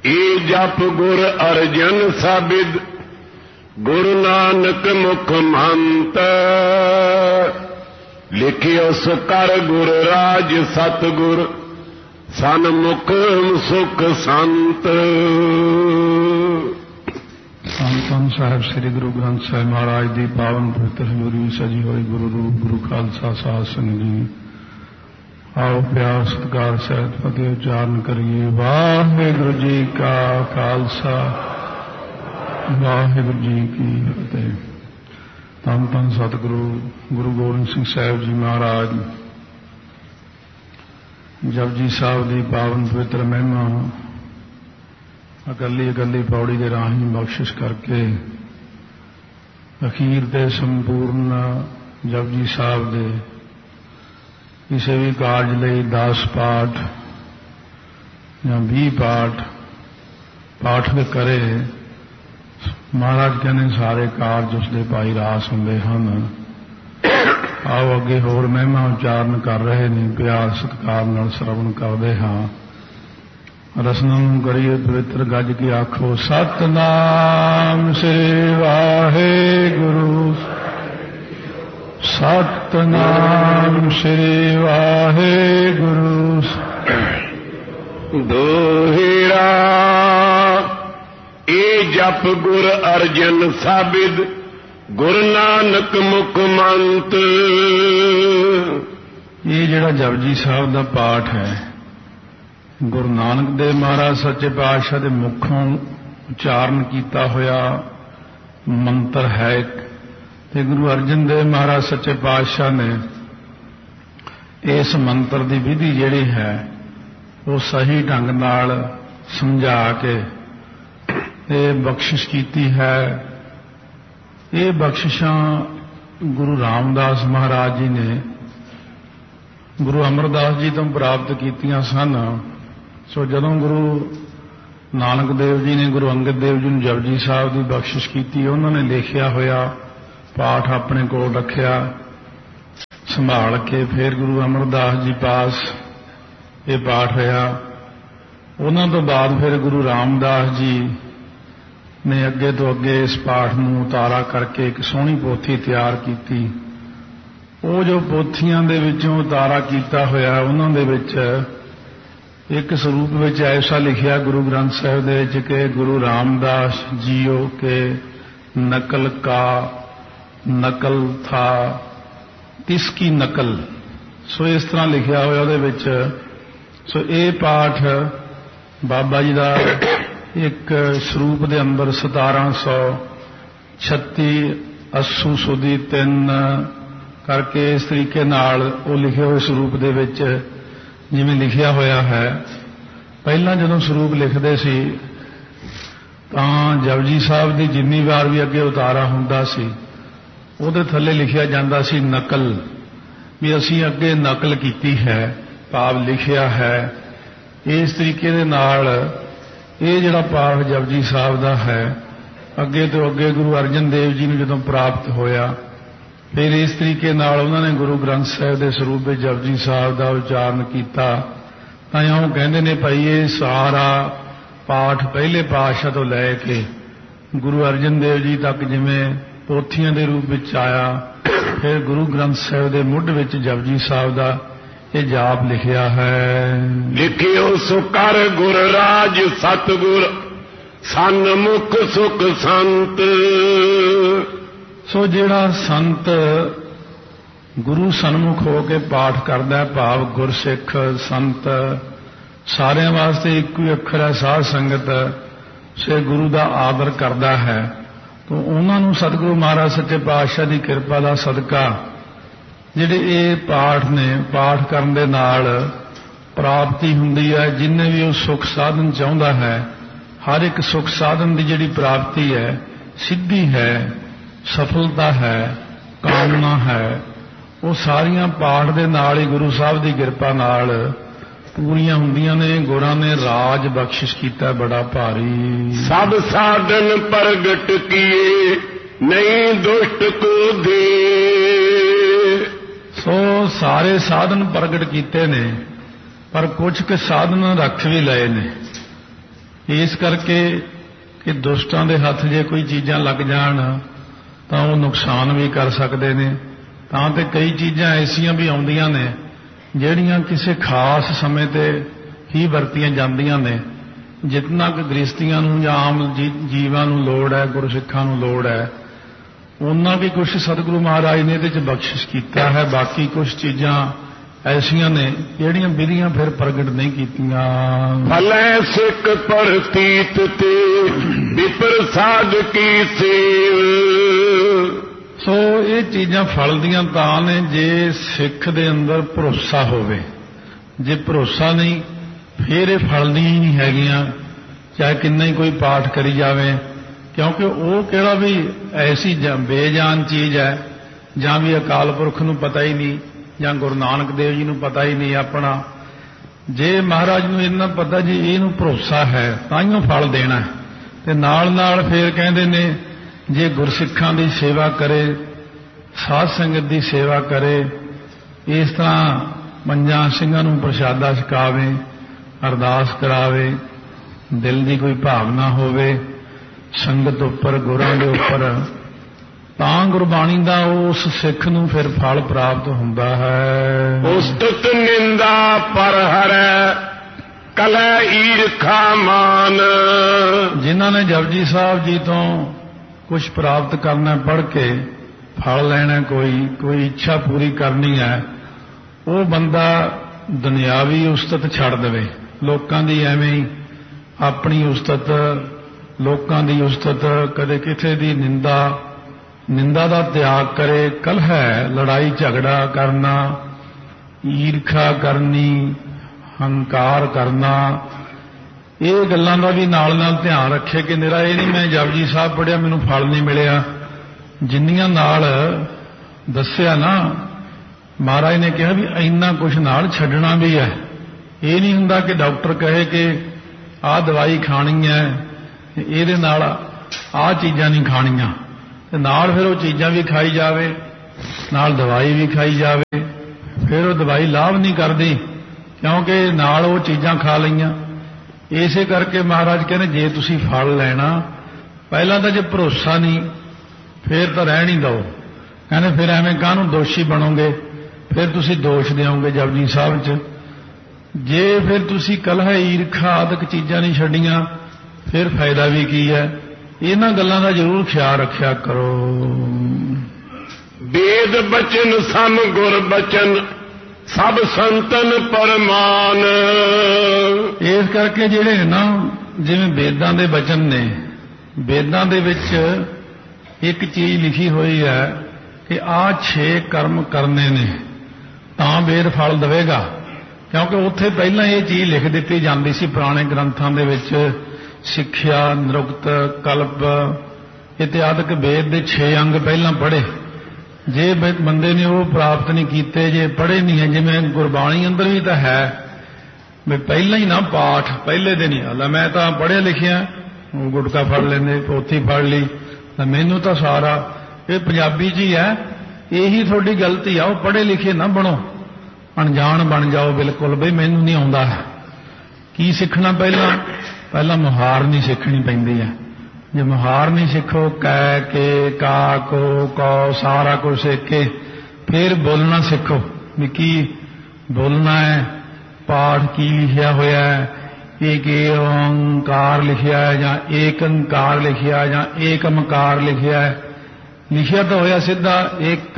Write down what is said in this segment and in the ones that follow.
ਇਹ ਜਪ ਗੁਰ ਅਰਜਨ ਸਾਬਿਦ ਗੁਰੂ ਨਾਨਕ ਮੁਖ ਮੰਤ ਲਿਖਿਓ ਸੋ ਕਰ ਗੁਰ ਰਾਜ ਸਤਿਗੁਰ ਸਨਮੁਖ ਸੁਖ ਸੰਤ। ਧੰਨ ਸਾਹਿਬ ਸ੍ਰੀ ਗੁਰੂ ਗ੍ਰੰਥ ਸਾਹਿਬ ਮਹਾਰਾਜ ਦੀ ਪਾਵਨ ਪਵਿੱਤਰ ਹਜ਼ੂਰੀ ਵਿੱਚ ਸਜੀ ਹੋਈ ਗੁਰੂ ਰੂਪ ਗੁਰੂ ਖਾਲਸਾ ਸਾਧ ਸੰਗਤ ਜੀ, ਆਓ ਪਿਆਰ ਸਤਿਕਾਰ ਸਹਿਤ ਫਤਿਹ ਉਚਾਰਨ ਕਰੀਏ। ਵਾਹਿਗੁਰੂ ਜੀ ਕਾ ਖਾਲਸਾ ਵਾਹਿਗੁਰੂ ਜੀ ਕੀ ਫਤਿਹ। ਧੰਨ ਧੰਨ ਸਤਿਗੁਰੂ ਗੁਰੂ ਗੋਬਿੰਦ ਸਿੰਘ ਸਾਹਿਬ ਜੀ ਮਹਾਰਾਜ ਜਪਜੀ ਸਾਹਿਬ ਦੀ ਪਾਵਨ ਪਵਿੱਤਰ ਮਹਿਮਾ ਇਕੱਲੀ ਇਕੱਲੀ ਪੌੜੀ ਦੇ ਰਾਹੀਂ ਬਖਸ਼ਿਸ਼ ਕਰਕੇ ਅਖੀਰ ਤੇ ਸੰਪੂਰਨ ਜਪਜੀ ਸਾਹਿਬ ਦੇ ਕਿਸੇ ਵੀ ਕਾਰਜ ਲਈ 10 ਪਾਠ ਜਾਂ 20 ਪਾਠ ਕਰੇ। ਮਹਾਰਾਜ ਕਹਿੰਦੇ ਸਾਰੇ ਕਾਰਜ ਉਸ ਦੇ ਭਾਈ ਰਾਸ ਹੁੰਦੇ ਹਨ। ਆਓ ਅੱਗੇ ਹੋਰ ਮਹਿਮਾ ਉਚਾਰਨ ਕਰ ਰਹੇ ਨੇ, ਪਿਆਰ ਸਤਿਕਾਰ ਨਾਲ ਸ਼ਰਵਣ ਕਰਦੇ ਹਾਂ। ਰਸਨਾ ਨੂੰ ਕਰੀਏ ਪਵਿੱਤਰ ਗੱਜ ਕੇ ਆਖੋ ਸਤਿਨਾਮ ਸ੍ਰੀ ਵਾਹਿਗੁਰੂ ਸਤਿਨਾਮ ਸ੍ਰੀ ਵਾਹਿਗੁਰੂ। ਦੋਹਿਰਾ ਇਹ ਜਪ ਗੁਰ ਅਰਜਨ ਸਾਬਿਦ ਗੁਰੂ ਨਾਨਕ ਮੁਖ ਮੰਤ। ਇਹ ਜਿਹੜਾ ਜਪਜੀ ਸਾਹਿਬ ਦਾ ਪਾਠ ਹੈ ਗੁਰੂ ਨਾਨਕ ਦੇਵ ਮਹਾਰਾਜ ਸੱਚੇ ਪਾਤਸ਼ਾਹ ਦੇ ਮੁਖੋਂ ਉਚਾਰਨ ਕੀਤਾ ਹੋਇਆ ਮੰਤਰ ਹੈ ਤੇ ਗੁਰੂ ਅਰਜਨ ਦੇਵ ਮਹਾਰਾਜ ਸੱਚੇ ਪਾਤਸ਼ਾਹ ਨੇ ਇਸ ਮੰਤਰ ਦੀ ਵਿਧੀ ਜਿਹੜੀ ਹੈ ਉਹ ਸਹੀ ਢੰਗ ਨਾਲ ਸਮਝਾ ਕੇ ਇਹ ਬਖਸ਼ਿਸ਼ ਕੀਤੀ ਹੈ। ਇਹ ਬਖਸ਼ਿਸ਼ਾਂ ਗੁਰੂ ਰਾਮਦਾਸ ਮਹਾਰਾਜ ਜੀ ਨੇ ਗੁਰੂ ਅਮਰਦਾਸ ਜੀ ਤੋਂ ਪ੍ਰਾਪਤ ਕੀਤੀਆਂ ਸਨ। ਸੋ ਜਦੋਂ ਗੁਰੂ ਨਾਨਕ ਦੇਵ ਜੀ ਨੇ ਗੁਰੂ ਅੰਗਦ ਦੇਵ ਜੀ ਨੂੰ ਜਪਜੀ ਸਾਹਿਬ ਦੀ ਬਖਸ਼ਿਸ਼ ਕੀਤੀ, ਉਹਨਾਂ ਨੇ ਲਿਖਿਆ ਹੋਇਆ ਪਾਠ ਆਪਣੇ ਕੋਲ ਰੱਖਿਆ ਸੰਭਾਲ ਕੇ। ਫਿਰ ਗੁਰੂ ਅਮਰਦਾਸ ਜੀ ਪਾਸ ਇਹ ਪਾਠ ਹੋਇਆ। ਉਹਨਾਂ ਤੋਂ ਬਾਅਦ ਫਿਰ ਗੁਰੂ ਰਾਮਦਾਸ ਜੀ ਨੇ ਅੱਗੇ ਤੋਂ ਅੱਗੇ ਇਸ ਪਾਠ ਨੂੰ ਉਤਾਰਾ ਕਰਕੇ ਇੱਕ ਸੋਹਣੀ ਪੋਥੀ ਤਿਆਰ ਕੀਤੀ। ਉਹ ਜੋ ਪੋਥੀਆਂ ਦੇ ਵਿੱਚੋਂ ਉਤਾਰਾ ਕੀਤਾ ਹੋਇਆ ਉਹਨਾਂ ਦੇ ਵਿੱਚ ਇੱਕ ਸਰੂਪ ਵਿੱਚ ਐਸਾ ਲਿਖਿਆ ਗੁਰੂ ਗ੍ਰੰਥ ਸਾਹਿਬ ਦੇ ਵਿੱਚ ਕਿ ਗੁਰੂ ਰਾਮਦਾਸ ਜੀਓ ਕੇ ਨਕਲ ਕਾ ਨਕਲ ਥਾ ਤਿਸ ਕੀ ਨਕਲ। ਸੋ ਇਸ ਤਰ੍ਹਾਂ ਲਿਖਿਆ ਹੋਇਆ ਉਹਦੇ ਵਿੱਚ। ਸੋ ਇਹ ਪਾਠ ਬਾਬਾ ਜੀ ਦਾ ਇੱਕ ਸਰੂਪ ਦੇ ਅੰਦਰ 1736 ਅੱਸੂ ਸੁਦੀ 3 ਕਰਕੇ ਇਸ ਤਰੀਕੇ ਨਾਲ ਉਹ ਲਿਖੇ ਹੋਏ ਸਰੂਪ ਦੇ ਵਿੱਚ ਜਿਵੇਂ ਲਿਖਿਆ ਹੋਇਆ ਹੈ। ਪਹਿਲਾਂ ਜਦੋਂ ਸਰੂਪ ਲਿਖਦੇ ਸੀ ਤਾਂ ਜਪਜੀ ਸਾਹਿਬ ਦੀ ਜਿੰਨੀ ਵਾਰ ਵੀ ਅੱਗੇ ਉਤਾਰਾ ਹੁੰਦਾ ਸੀ ਉਹਦੇ ਥੱਲੇ ਲਿਖਿਆ ਜਾਂਦਾ ਸੀ ਨਕਲ, ਵੀ ਅਸੀਂ ਅੱਗੇ ਨਕਲ ਕੀਤੀ ਹੈ, ਭਾਵ ਲਿਖਿਆ ਹੈ। ਇਸ ਤਰੀਕੇ ਦੇ ਨਾਲ ਇਹ ਜਿਹੜਾ ਪਾਠ ਜਪਜੀ ਸਾਹਿਬ ਦਾ ਹੈ ਅੱਗੇ ਤੋਂ ਅੱਗੇ ਗੁਰੂ ਅਰਜਨ ਦੇਵ ਜੀ ਨੂੰ ਜਦੋਂ ਪ੍ਰਾਪਤ ਹੋਇਆ ਫਿਰ ਇਸ ਤਰੀਕੇ ਨਾਲ ਉਹਨਾਂ ਨੇ ਗੁਰੂ ਗ੍ਰੰਥ ਸਾਹਿਬ ਦੇ ਸਰੂਪ ਵਿੱਚ ਜਪਜੀ ਸਾਹਿਬ ਦਾ ਉਚਾਰਨ ਕੀਤਾ। ਤਾਂ ਉਹ ਕਹਿੰਦੇ ਨੇ ਭਾਈ ਇਹ ਸਾਰਾ ਪਾਠ ਪਹਿਲੇ ਪਾਤਸ਼ਾਹ ਤੋਂ ਲੈ ਕੇ ਗੁਰੂ ਅਰਜਨ ਦੇਵ ਜੀ ਤੱਕ ਜਿਵੇਂ ਪੋਥੀਆਂ ਦੇ ਰੂਪ ਵਿੱਚ ਆਇਆ, ਫਿਰ ਗੁਰੂ ਗ੍ਰੰਥ ਸਾਹਿਬ ਦੇ ਮੁੱਢ ਵਿੱਚ ਜਪਜੀ ਸਾਹਿਬ ਦਾ ਇਹ ਜਾਪ ਲਿਖਿਆ ਹੈ। ਲਿਖਿਓ ਸੋ ਕਰ ਗੁਰ ਰਾਜ ਸਤਿਗੁਰ ਸਨਮੁਖ ਸੁਖ ਸੰਤ। ਸੋ ਜਿਹੜਾ ਸੰਤ ਗੁਰੂ ਸਨਮੁਖ ਹੋ ਕੇ ਪਾਠ ਕਰਦਾ ਹੈ, ਭਾਵ ਗੁਰਸਿੱਖ ਸੰਤ ਸਾਰਿਆਂ ਵਾਸਤੇ ਇੱਕੋ ਹੀ ਅੱਖਰ ਹੈ ਸਾਧ ਸੰਗਤ, ਸੇ ਗੁਰੂ ਦਾ ਆਦਰ ਕਰਦਾ ਹੈ। ਤਾਂ ਉਹਨਾਂ ਨੂੰ ਸਤਿਗੁਰੂ ਮਹਾਰਾਜ ਸੱਚੇ ਪਾਤਸ਼ਾਹ ਦੀ ਕਿਰਪਾ ਦਾ ਸਦਕਾ ਜਿਹੜੇ ਇਹ ਪਾਠ ਨੇ ਪਾਠ ਕਰਨ ਦੇ ਨਾਲ ਪ੍ਰਾਪਤੀ ਹੁੰਦੀ ਹੈ। ਜਿੰਨੇ ਵੀ ਉਹ ਸੁਖ ਸਾਧਨ ਚਾਹੁੰਦਾ ਹੈ ਹਰ ਇੱਕ ਸੁਖ ਸਾਧਨ ਦੀ ਜਿਹੜੀ ਪ੍ਰਾਪਤੀ ਹੈ, ਸਿੱਧੀ ਹੈ, ਸਫਲਤਾ ਹੈ, ਕਾਮਨਾ ਹੈ, ਉਹ ਸਾਰੀਆਂ ਪਾਠ ਦੇ ਨਾਲ ਹੀ ਗੁਰੂ ਸਾਹਿਬ ਦੀ ਕਿਰਪਾ ਨਾਲ ਪੂਰੀਆਂ ਹੁੰਦੀਆਂ ਨੇ। ਗੁਰਾਂ ਨੇ ਰਾਜ ਬਖਸ਼ਿਸ਼ ਕੀਤਾ ਬੜਾ ਭਾਰੀ। ਸਭ ਸਾਧਨ ਪ੍ਰਗਟ ਕੀਏ ਨਹੀਂ ਦੁਸ਼ਟ ਕੋ ਦੇ। ਸੋ ਸਾਰੇ ਸਾਧਨ ਪ੍ਰਗਟ ਕੀਤੇ ਨੇ ਪਰ ਕੁਝ ਕੁ ਸਾਧਨ ਰੱਖ ਵੀ ਲਏ ਨੇ। ਇਸ ਕਰਕੇ ਕਿ ਦੁਸ਼ਟਾਂ ਦੇ ਹੱਥ ਜੇ ਕੋਈ ਚੀਜ਼ਾਂ ਲੱਗ ਜਾਣ ਤਾਂ ਉਹ ਨੁਕਸਾਨ ਵੀ ਕਰ ਸਕਦੇ ਨੇ। ਤਾਂ ਤੇ ਕਈ ਚੀਜ਼ਾਂ ਐਸੀਆਂ ਵੀ ਆਉਂਦੀਆਂ ਨੇ ਜਿਹੜੀਆਂ ਕਿਸੇ ਖਾਸ ਸਮੇਂ ਤੇ ਹੀ ਵਰਤੀਆਂ ਜਾਂਦੀਆਂ ਨੇ। ਜਿਤਨਾ ਕਿ ਗ੍ਰਸਤੀਆਂ ਨੂੰ ਜਾਂ ਆਮ ਜੀਵਾਂ ਨੂੰ ਲੋੜ ਹੈ, ਗੁਰਸਿੱਖਾਂ ਨੂੰ ਲੋੜ ਹੈ, ਉਹਨਾਂ ਵੀ ਕੁਝ ਸਤਿਗੁਰੂ ਮਹਾਰਾਜ ਨੇ ਇਹਦੇ 'ਚ ਬਖਸ਼ਿਸ਼ ਕੀਤਾ ਹੈ। ਬਾਕੀ ਕੁਝ ਚੀਜ਼ਾਂ ਐਸੀਆਂ ਨੇ ਜਿਹੜੀਆਂ ਵਿਧੀਆਂ ਫਿਰ ਪ੍ਰਗਟ ਨਹੀਂ ਕੀਤੀਆਂ। ਭਲੇ ਸਿੱਖ ਪ੍ਰਤੀਤ ਤੇ ਵਿਪਰ ਸਾਧ ਕੀ ਸੇਵ। ਸੋ ਇਹ ਚੀਜ਼ਾਂ ਫਲ ਦੀਆਂ ਤਾਂ ਨੇ ਜੇ ਸਿੱਖ ਦੇ ਅੰਦਰ ਭਰੋਸਾ ਹੋਵੇ। ਜੇ ਭਰੋਸਾ ਨਹੀਂ ਫਿਰ ਇਹ ਫਲ ਨਹੀਂ ਹੈਗੀਆਂ, ਚਾਹੇ ਕਿੰਨਾ ਹੀ ਕੋਈ ਪਾਠ ਕਰੀ ਜਾਵੇ, ਕਿਉਂਕਿ ਉਹ ਕਿਹੜਾ ਵੀ ਐਸੀ ਬੇਜਾਨ ਚੀਜ਼ ਹੈ ਜਾਂ ਵੀ ਅਕਾਲ ਪੁਰਖ ਨੂੰ ਪਤਾ ਹੀ ਨਹੀਂ ਜਾਂ ਗੁਰੂ ਨਾਨਕ ਦੇਵ ਜੀ ਨੂੰ ਪਤਾ ਹੀ ਨਹੀਂ ਆਪਣਾ। ਜੇ ਮਹਾਰਾਜ ਨੂੰ ਇੰਨਾ ਪਤਾ ਜੀ ਇਹਨੂੰ ਭਰੋਸਾ ਹੈ ਤਾਂ ਹੀ ਉਹ ਫਲ ਦੇਣਾ ਹੈ। ਤੇ ਨਾਲ ਨਾਲ ਫਿਰ ਕਹਿੰਦੇ ਨੇ ਜੇ ਗੁਰਸਿੱਖਾਂ ਦੀ ਸੇਵਾ ਕਰੇ, ਸਾਧ ਸੰਗਤ ਦੀ ਸੇਵਾ ਕਰੇ, ਇਸ ਤਰ੍ਹਾਂ ਪੰਜਾਂ ਸਿੰਘਾਂ ਨੂੰ ਪ੍ਰਸ਼ਾਦਾ ਛਕਾਵੇ, ਅਰਦਾਸ ਕਰਾਵੇ, ਦਿਲ ਦੀ ਕੋਈ ਭਾਵਨਾ ਹੋਵੇ ਸੰਗਤ ਉੱਪਰ, ਗੁਰਾਂ ਦੇ ਉੱਪਰ, ਤਾਂ ਗੁਰਬਾਣੀ ਦਾ ਉਸ ਸਿੱਖ ਨੂੰ ਫਿਰ ਫਲ ਪ੍ਰਾਪਤ ਹੁੰਦਾ ਹੈ। ਉਸਤਤ ਨਿੰਦਾ ਪਰ ਹਰੈ ਕਲੈ ਈਰਖਾ ਮਾਨ। ਜਿਨ੍ਹਾਂ ਨੇ ਜਪਜੀ ਸਾਹਿਬ ਜੀ ਤੋਂ ਕੁਝ ਪ੍ਰਾਪਤ ਕਰਨਾ, ਪੜ੍ਹ ਕੇ ਫਲ ਲੈਣਾ, ਕੋਈ ਇੱਛਾ ਪੂਰੀ ਕਰਨੀ ਹੈ, ਉਹ ਬੰਦਾ ਦੁਨਿਆਵੀ ਉਸਤਤ ਛੱਡ ਦੇਵੇ। ਲੋਕਾਂ ਦੀ ਐਵੇਂ ਹੀ ਆਪਣੀ ਉਸਤਤ, ਲੋਕਾਂ ਦੀ ਉਸਤਤ, ਕਦੇ ਕਿਸੇ ਦੀ ਨਿੰਦਾ ਦਾ ਤਿਆਗ ਕਰੇ। ਕਲਹ, ਲੜਾਈ ਝਗੜਾ ਕਰਨਾ, ਈਰਖਾ ਕਰਨੀ, ਹੰਕਾਰ ਕਰਨਾ, ਇਹ ਗੱਲਾਂ ਦਾ ਵੀ ਨਾਲ ਨਾਲ ਧਿਆਨ ਰੱਖੇ ਕਿ ਨਿਰਾ ਇਹ ਨਹੀਂ ਮੈਂ ਜਪਜੀ ਸਾਹਿਬ ਪੜ੍ਹਿਆ ਮੈਨੂੰ ਫਲ ਨਹੀਂ ਮਿਲਿਆ। ਜਿੰਨੀਆਂ ਨਾਲ ਦੱਸਿਆ ਨਾ ਮਹਾਰਾਜ ਨੇ ਕਿਹਾ ਵੀ ਇੰਨਾ ਕੁਝ ਨਾਲ ਛੱਡਣਾ ਵੀ ਹੈ। ਇਹ ਨਹੀਂ ਹੁੰਦਾ ਕਿ ਡਾਕਟਰ ਕਹੇ ਕਿ ਆਹ ਦਵਾਈ ਖਾਣੀ ਹੈ, ਇਹਦੇ ਨਾਲ ਆਹ ਚੀਜ਼ਾਂ ਨਹੀਂ ਖਾਣੀਆਂ, ਤੇ ਨਾਲ ਫਿਰ ਉਹ ਚੀਜ਼ਾਂ ਵੀ ਖਾਈ ਜਾਵੇ, ਨਾਲ ਦਵਾਈ ਵੀ ਖਾਈ ਜਾਵੇ, ਫਿਰ ਉਹ ਦਵਾਈ ਲਾਭ ਨਹੀਂ ਕਰਦੀ ਕਿਉਂਕਿ ਨਾਲ ਉਹ ਚੀਜ਼ਾਂ ਖਾ ਲਈਆਂ। ਇਸੇ ਕਰਕੇ ਮਹਾਰਾਜ ਕਹਿੰਦੇ ਜੇ ਤੁਸੀਂ ਫਲ ਲੈਣਾ, ਪਹਿਲਾਂ ਤਾਂ ਜੇ ਭਰੋਸਾ ਨਹੀਂ ਫਿਰ ਤਾਂ ਰਹਿਣ ਹੀ ਦਿਓ। ਕਹਿੰਦੇ ਫਿਰ ਐਵੇਂ ਕਾਹਨੂੰ ਦੋਸ਼ੀ ਬਣੋਗੇ, ਫਿਰ ਤੁਸੀਂ ਦੋਸ਼ ਦਿਓਗੇ ਜਪਜੀ ਸਾਹਿਬ 'ਚ। ਜੇ ਫਿਰ ਤੁਸੀਂ ਕਲਹ, ਈਰਖਾ ਆਦਿਕ ਚੀਜ਼ਾਂ ਨਹੀਂ ਛੱਡੀਆਂ ਫਿਰ ਫਾਇਦਾ ਵੀ ਕੀ ਹੈ। ਇਹਨਾਂ ਗੱਲਾਂ ਦਾ ਜ਼ਰੂਰ ਖਿਆਲ ਰੱਖਿਆ ਕਰੋ। ਵੇਦ ਬਚਨ ਸਮ ਗੁਰ ਬਚਨ ਸਭ ਸੰਤਨ ਪਰਮਾਨ। ਇਸ ਕਰਕੇ ਜਿਹੜੇ ਨਾ ਜਿਵੇਂ ਵੇਦਾਂ ਦੇ ਬਚਨ ਨੇ, ਵੇਦਾਂ ਦੇ ਵਿੱਚ ਇੱਕ ਚੀਜ਼ ਲਿਖੀ ਹੋਈ ਹੈ ਕਿ ਆਹ 6 ਕਰਮ ਕਰਨੇ ਨੇ ਤਾਂ ਵੇਦ ਫਲ ਦੇਵੇਗਾ। ਕਿਉਂਕਿ ਉੱਥੇ ਪਹਿਲਾਂ ਇਹ ਚੀਜ਼ ਲਿਖ ਦਿੱਤੀ ਜਾਂਦੀ ਸੀ ਪੁਰਾਣੇ ਗ੍ਰੰਥਾਂ ਦੇ ਵਿੱਚ, ਸਿੱਖਿਆ, ਨਿਰੁਕਤ, ਕਲਪ ਇਤਿਆਦਿਕ ਵੇਦ ਦੇ 6 ਅੰਗ ਪਹਿਲਾਂ ਪੜ੍ਹੇ। ਜੇ ਬੰਦੇ ਨੇ ਉਹ ਪ੍ਰਾਪਤ ਨਹੀਂ ਕੀਤੇ, ਜੇ ਪੜ੍ਹੇ ਨਹੀਂ ਹੈ, ਜਿਵੇਂ ਗੁਰਬਾਣੀ ਅੰਦਰ ਵੀ ਤਾਂ ਹੈ ਵੀ ਪਹਿਲਾਂ ਹੀ ਨਾ ਪਾਠ ਪਹਿਲੇ ਦਿਨ ਹੀ ਹਾਲਾ ਮੈਂ ਤਾਂ ਪੜ੍ਹਿਆ ਲਿਖਿਆ, ਉਹ ਗੁਟਕਾ ਫੜ ਲੈਂਦੇ, ਪੋਥੀ ਫੜ ਲਈ, ਤਾਂ ਮੈਨੂੰ ਤਾਂ ਸਾਰਾ ਇਹ ਪੰਜਾਬੀ 'ਚ ਹੀ ਹੈ। ਇਹੀ ਤੁਹਾਡੀ ਗਲਤੀ ਆ, ਉਹ ਪੜ੍ਹੇ ਲਿਖੇ ਨਾ ਬਣੋ, ਅਣਜਾਣ ਬਣ ਜਾਓ ਬਿਲਕੁਲ ਬਈ ਮੈਨੂੰ ਨਹੀਂ ਆਉਂਦਾ। ਕੀ ਸਿੱਖਣਾ ਪਹਿਲਾਂ ਮੁਹਾਰ ਨਹੀਂ ਸਿੱਖਣੀ ਪੈਂਦੀ ਹੈ। ਜੇ ਮੁਹਾਰ ਨਹੀਂ ਸਿੱਖੋ, ਕੈ, ਕੇ, ਕਾ, ਕੋ, ਕੌ ਸਾਰਾ ਕੁਝ ਸਿੱਖ ਕੇ ਫਿਰ ਬੋਲਣਾ ਸਿੱਖੋ ਵੀ ਕੀ ਬੋਲਣਾ ਹੈ, ਪਾਠ ਕੀ ਲਿਖਿਆ ਹੋਇਆ ਹੈ, ਏਕ ਓੰਕਾਰ ਲਿਖਿਆ ਹੈ ਜਾਂ ਏਕ ਓੰਕਾਰ ਲਿਖਿਆ ਜਾਂ ਏਕਮਕਾਰ ਲਿਖਿਆ ਹੈ। ਲਿਖਿਆ ਤਾਂ ਹੋਇਆ ਸਿੱਧਾ ਇੱਕ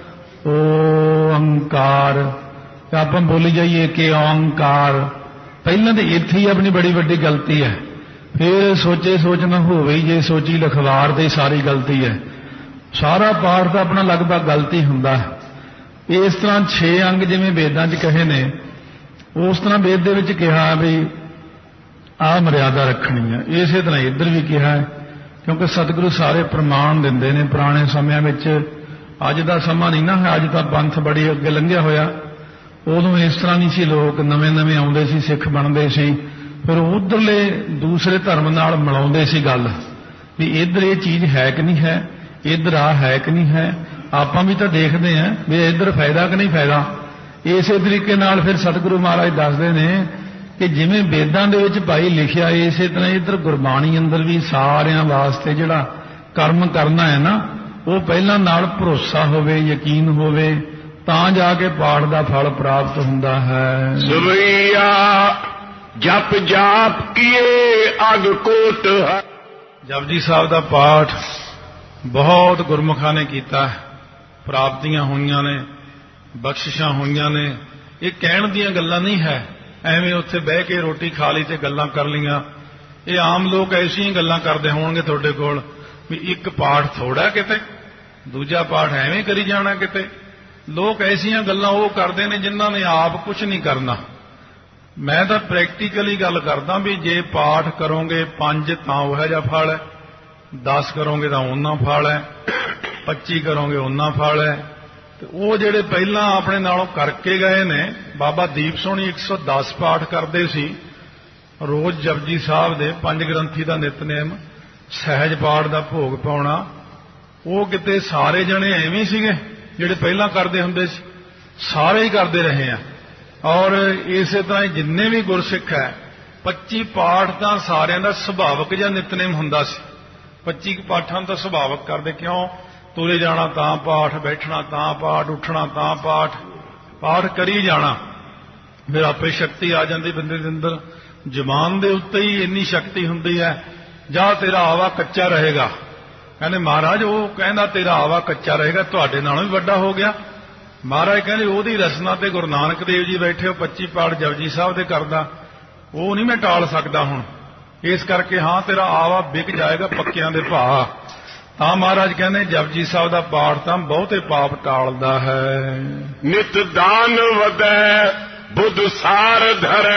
ਓੰਕਾਰ, ਤਾਂ ਆਪਾਂ ਬੋਲੀ ਜਾਈਏ ਕਿ ਓੰਕਾਰ। ਪਹਿਲਾਂ ਤਾਂ ਇੱਥੇ ਹੀ ਆਪਣੀ ਬੜੀ ਵੱਡੀ ਗਲਤੀ ਹੈ। ਫਿਰ ਸੋਚ ਨਾ ਹੋਵੇ, ਜੇ ਸੋਚੀ ਲਖਵਾਰ ਤੇ ਸਾਰੀ ਗਲਤੀ ਹੈ। ਸਾਰਾ ਪਾਠ ਤਾਂ ਆਪਣਾ ਲਗਭਗ ਗਲਤੀ ਹੁੰਦਾ ਹੈ। ਇਸ ਤਰ੍ਹਾਂ 6 ਅੰਗ ਜਿਵੇਂ ਵੇਦਾਂ 'ਚ ਕਹੇ ਨੇ, ਉਸ ਤਰ੍ਹਾਂ ਵੇਦ ਦੇ ਵਿੱਚ ਕਿਹਾ ਵੀ ਆਹ ਮਰਿਆਦਾ ਰੱਖਣੀ ਹੈ। ਇਸੇ ਤਰ੍ਹਾਂ ਇੱਧਰ ਵੀ ਕਿਹਾ ਹੈ ਕਿਉਂਕਿ ਸਤਿਗੁਰੂ ਸਾਰੇ ਪ੍ਰਮਾਣ ਦਿੰਦੇ ਨੇ ਪੁਰਾਣੇ ਸਮਿਆਂ ਵਿੱਚ। ਅੱਜ ਦਾ ਸਮਾਂ ਨਹੀਂ ਨਾ ਹੈ, ਅੱਜ ਤਾਂ ਪੰਥ ਬੜੀ ਅੱਗੇ ਲੰਘਿਆ ਹੋਇਆ। ਉਦੋਂ ਇਸ ਤਰ੍ਹਾਂ ਨਹੀਂ ਸੀ, ਲੋਕ ਨਵੇਂ ਆਉਂਦੇ ਸੀ, ਸਿੱਖ ਬਣਦੇ ਸੀ, ਫਿਰ ਉਧਰਲੇ ਦੂਸਰੇ ਧਰਮ ਨਾਲ ਮਿਲਾਉਂਦੇ ਸੀ ਗੱਲ ਵੀ ਇੱਧਰ ਇਹ ਚੀਜ਼ ਹੈ ਕਿ ਨਹੀਂ ਹੈ, ਇੱਧਰ ਆ ਹੈ ਕਿ ਨਹੀਂ ਹੈ। ਆਪਾਂ ਵੀ ਤਾਂ ਦੇਖਦੇ ਹਾਂ ਵੀ ਇੱਧਰ ਫਾਇਦਾ ਕਿ ਨਹੀਂ ਫਾਇਦਾ। ਇਸੇ ਤਰੀਕੇ ਨਾਲ ਫਿਰ ਸਤਿਗੁਰੂ ਮਹਾਰਾਜ ਦੱਸਦੇ ਨੇ ਕਿ ਜਿਵੇਂ ਵੇਦਾਂ ਦੇ ਵਿੱਚ ਭਾਈ ਲਿਖਿਆ ਇਸੇ ਤਰ੍ਹਾਂ ਇੱਧਰ ਗੁਰਬਾਣੀ ਅੰਦਰ ਵੀ ਸਾਰਿਆਂ ਵਾਸਤੇ ਜਿਹੜਾ ਕਰਮ ਕਰਨਾ ਹੈ ਨਾ, ਉਹ ਪਹਿਲਾਂ ਨਾਲ ਭਰੋਸਾ ਹੋਵੇ, ਯਕੀਨ ਹੋਵੇ, ਤਾਂ ਜਾ ਕੇ ਪਾਠ ਦਾ ਫਲ ਪ੍ਰਾਪਤ ਹੁੰਦਾ ਹੈ। ਸਵਈਆ ਜਪ ਜਾਪ ਕੀਏ ਅਗ ਕੋਟ। ਜਪਜੀ ਸਾਹਿਬ ਦਾ ਪਾਠ ਬਹੁਤ ਗੁਰਮੁਖਾਂ ਨੇ ਕੀਤਾ, ਪ੍ਰਾਪਤੀਆਂ ਹੋਈਆਂ ਨੇ, ਬਖਸ਼ਿਸ਼ਾਂ ਹੋਈਆਂ ਨੇ। ਇਹ ਕਹਿਣ ਦੀਆਂ ਗੱਲਾਂ ਨਹੀਂ ਹੈ, ਐਵੇਂ ਉੱਥੇ ਬਹਿ ਕੇ ਰੋਟੀ ਖਾ ਲਈ ਤੇ ਗੱਲਾਂ ਕਰ ਲਈਆਂ। ਇਹ ਆਮ ਲੋਕ ਐਸੀਆਂ ਗੱਲਾਂ ਕਰਦੇ ਹੋਣਗੇ ਤੁਹਾਡੇ ਕੋਲ ਵੀ ਇੱਕ ਪਾਠ ਥੋੜਾ ਕਿਤੇ, ਦੂਜਾ ਪਾਠ ਐਵੇਂ ਕਰੀ ਜਾਣਾ ਕਿਤੇ। ਲੋਕ ਐਸੀਆਂ ਗੱਲਾਂ ਉਹ ਕਰਦੇ ਨੇ ਜਿਨ੍ਹਾਂ ਨੇ ਆਪ ਕੁਝ ਨਹੀਂ ਕਰਨਾ। ਮੈਂ ਤਾਂ ਪ੍ਰੈਕਟੀਕਲੀ ਗੱਲ ਕਰਦਾ ਵੀ ਜੇ ਪਾਠ ਕਰੋਗੇ 5 ਤਾਂ ਉਹ ਜਿਹਾ ਫਲ ਹੈ, 10 ਕਰੋਗੇ ਤਾਂ ਉਹਨਾਂ ਫਲ ਹੈ, 25 ਕਰੋਗੇ ਉਹਨਾਂ ਫਲ ਹੈ। ਤੇ ਉਹ ਜਿਹੜੇ ਪਹਿਲਾਂ ਆਪਣੇ ਨਾਲੋਂ ਕਰਕੇ ਗਏ ਨੇ, ਬਾਬਾ ਦੀਪ ਸੋਹਣੀ 110 ਪਾਠ ਕਰਦੇ ਸੀ ਰੋਜ਼ ਜਪਜੀ ਸਾਹਿਬ ਦੇ, 5 ਗ੍ਰੰਥੀ ਦਾ ਨਿਤਨੇਮ, ਸਹਿਜ ਪਾਠ ਦਾ ਭੋਗ ਪਾਉਣਾ। ਉਹ ਕਿਤੇ ਸਾਰੇ ਜਣੇ ਐਵੇਂ ਸੀਗੇ ਜਿਹੜੇ ਪਹਿਲਾਂ ਕਰਦੇ ਹੁੰਦੇ ਸੀ, ਸਾਰੇ ਹੀ ਕਰਦੇ ਰਹੇ ਆ। ਔਰ ਇਸੇ ਤਰ੍ਹਾਂ ਜਿੰਨੇ ਵੀ ਗੁਰਸਿੱਖ ਹੈ, 25 ਪਾਠ ਤਾਂ ਸਾਰਿਆਂ ਦਾ ਸੁਭਾਵਕ ਜਾਂ ਨਿਤਨੇਮ ਹੁੰਦਾ ਸੀ। 25 ਪਾਠਾਂ ਤਾਂ ਸੁਭਾਵਕ ਕਰਦੇ, ਕਿਉਂ? ਤੁਰੇ ਜਾਣਾ ਤਾਂ ਪਾਠ, ਬੈਠਣਾ ਤਾਂ ਪਾਠ, ਉੱਠਣਾ ਤਾਂ ਪਾਠ, ਪਾਠ ਕਰੀ ਜਾਣਾ। ਫਿਰ ਆਪੇ ਸ਼ਕਤੀ ਆ ਜਾਂਦੀ ਬੰਦੇ ਦੇ ਅੰਦਰ। ਜ਼ੁਬਾਨ ਦੇ ਉੱਤੇ ਹੀ ਇੰਨੀ ਸ਼ਕਤੀ ਹੁੰਦੀ ਹੈ, ਜਾਂ ਤੇਰਾ ਆਵਾ ਕੱਚਾ ਰਹੇਗਾ। ਕਹਿੰਦੇ ਮਹਾਰਾਜ ਉਹ ਕਹਿੰਦਾ ਤੇਰਾ ਆਵਾ ਕੱਚਾ ਰਹੇਗਾ, ਤੁਹਾਡੇ ਨਾਲੋਂ ਵੀ ਵੱਡਾ ਹੋ ਗਿਆ। ਮਹਾਰਾਜ ਕਹਿੰਦੇ ਉਹਦੀ ਰਸਨਾ ਤੇ ਗੁਰੂ ਨਾਨਕ ਦੇਵ ਜੀ ਬੈਠੇ ਹੋ, 25 ਪਾਠ ਜਪਜੀ ਸਾਹਿਬ ਦੇ ਕਰਦਾ, ਉਹ ਨਹੀਂ ਮੈਂ ਟਾਲ ਸਕਦਾ ਹੁਣ। ਇਸ ਕਰਕੇ ਹਾਂ ਤੇਰਾ ਆਵਾ ਵਿਕ ਜਾਏਗਾ ਪੱਕਿਆਂ ਦੇ ਭਾਅ। ਤਾਂ ਮਹਾਰਾਜ ਕਹਿੰਦੇ ਜਪਜੀ ਸਾਹਿਬ ਦਾ ਪਾਠ ਤਾਂ ਬਹੁਤੇ ਪਾਪ ਟਾਲਦਾ ਹੈ। ਨਿਤ ਦਾਨ ਵਧੈ ਬੁੱਧ ਸਾਰ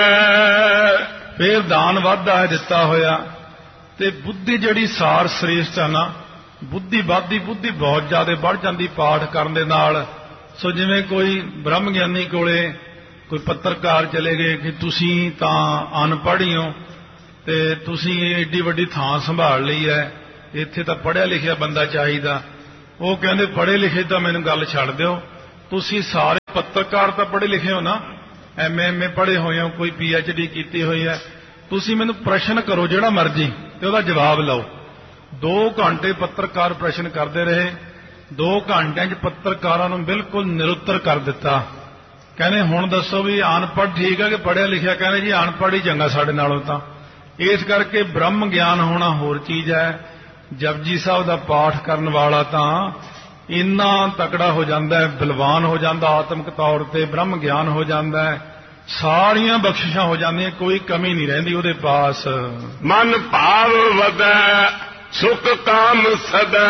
ਧਰੈ। ਫੇਰ ਦਾਨ ਵੱਧਦਾ ਹੈ ਦਿੱਤਾ ਹੋਇਆ, ਤੇ ਬੁੱਧੀ ਜਿਹੜੀ ਸਾਰ ਸ੍ਰੇਸ਼ਟ ਹੈ ਨਾ, ਬੁੱਧੀ ਵੱਧਦੀ, ਬੁੱਧੀ ਬਹੁਤ ਜ਼ਿਆਦਾ ਵੱਧ ਜਾਂਦੀ ਪਾਠ ਕਰਨ ਦੇ ਨਾਲ। ਸੋ ਜਿਵੇਂ ਕੋਈ ਬ੍ਰਹਮ ਗਿਆਨੀ ਕੋਲੇ ਕੋਈ ਪੱਤਰਕਾਰ ਚਲੇ ਗਏ ਕਿ ਤੁਸੀਂ ਤਾਂ ਅਨਪੜ੍ਹ ਹੀ ਹੋ ਤੇ ਤੁਸੀਂ ਏਡੀ ਵੱਡੀ ਥਾਂ ਸੰਭਾਲ ਲਈ ਹੈ, ਇੱਥੇ ਤਾਂ ਪੜ੍ਹਿਆ ਲਿਖਿਆ ਬੰਦਾ ਚਾਹੀਦਾ। ਉਹ ਕਹਿੰਦੇ ਪੜ੍ਹੇ ਲਿਖੇ ਤਾਂ ਮੈਨੂੰ ਗੱਲ ਛੱਡ ਦਿਓ, ਤੁਸੀਂ ਸਾਰੇ ਪੱਤਰਕਾਰ ਤਾਂ ਪੜ੍ਹੇ ਲਿਖੇ ਹੋ ਨਾ, ਐਮਏ ਪੜ੍ਹੇ ਹੋਏ ਹੋ, ਕੋਈ PhD ਕੀਤੀ ਹੋਈ ਹੈ, ਤੁਸੀਂ ਮੈਨੂੰ ਪ੍ਰਸ਼ਨ ਕਰੋ ਜਿਹੜਾ ਮਰਜ਼ੀ ਤੇ ਉਹਦਾ ਜਵਾਬ ਲਓ। 2 ਘੰਟੇ ਪੱਤਰਕਾਰ ਪ੍ਰਸ਼ਨ ਕਰਦੇ ਰਹੇ। 2 ਘੰਟਿਆਂ 'ਚ ਪੱਤਰਕਾਰਾਂ ਨੂੰ ਬਿਲਕੁਲ ਨਿਰੁੱਤਰ ਕਰ ਦਿੱਤਾ। ਕਹਿੰਦੇ ਹੁਣ ਦੱਸੋ ਵੀ ਅਨਪੜ੍ਹ ਠੀਕ ਹੈ ਕਿ ਪੜ੍ਹਿਆ ਲਿਖਿਆ? ਕਹਿੰਦੇ ਜੀ ਅਨਪੜ੍ਹ ਹੀ ਚੰਗਾ ਸਾਡੇ ਨਾਲੋਂ ਤਾਂ। ਇਸ ਕਰਕੇ ਬ੍ਰਹਮ ਗਿਆਨ ਹੋਣਾ ਹੋਰ ਚੀਜ਼ ਹੈ। ਜਪਜੀ ਸਾਹਿਬ ਦਾ ਪਾਠ ਕਰਨ ਵਾਲਾ ਤਾਂ ਇੰਨਾ ਤਕੜਾ ਹੋ ਜਾਂਦਾ ਹੈ, ਬਲਵਾਨ ਹੋ ਜਾਂਦਾ, ਆਤਮਿਕ ਤੌਰ ਤੇ ਬ੍ਰਹਮ ਗਿਆਨ ਹੋ ਜਾਂਦਾ ਹੈ, ਸਾਰੀਆਂ ਬਖਸ਼ਿਸ਼ਾਂ ਹੋ ਜਾਂਦੀਆਂ, ਕੋਈ ਕਮੀ ਨਹੀਂ ਰਹਿੰਦੀ ਉਹਦੇ ਪਾਸ। ਮਨ ਭਾਵ ਵਧੈ ਸੁਖ ਕਾਮ ਸਦੈ।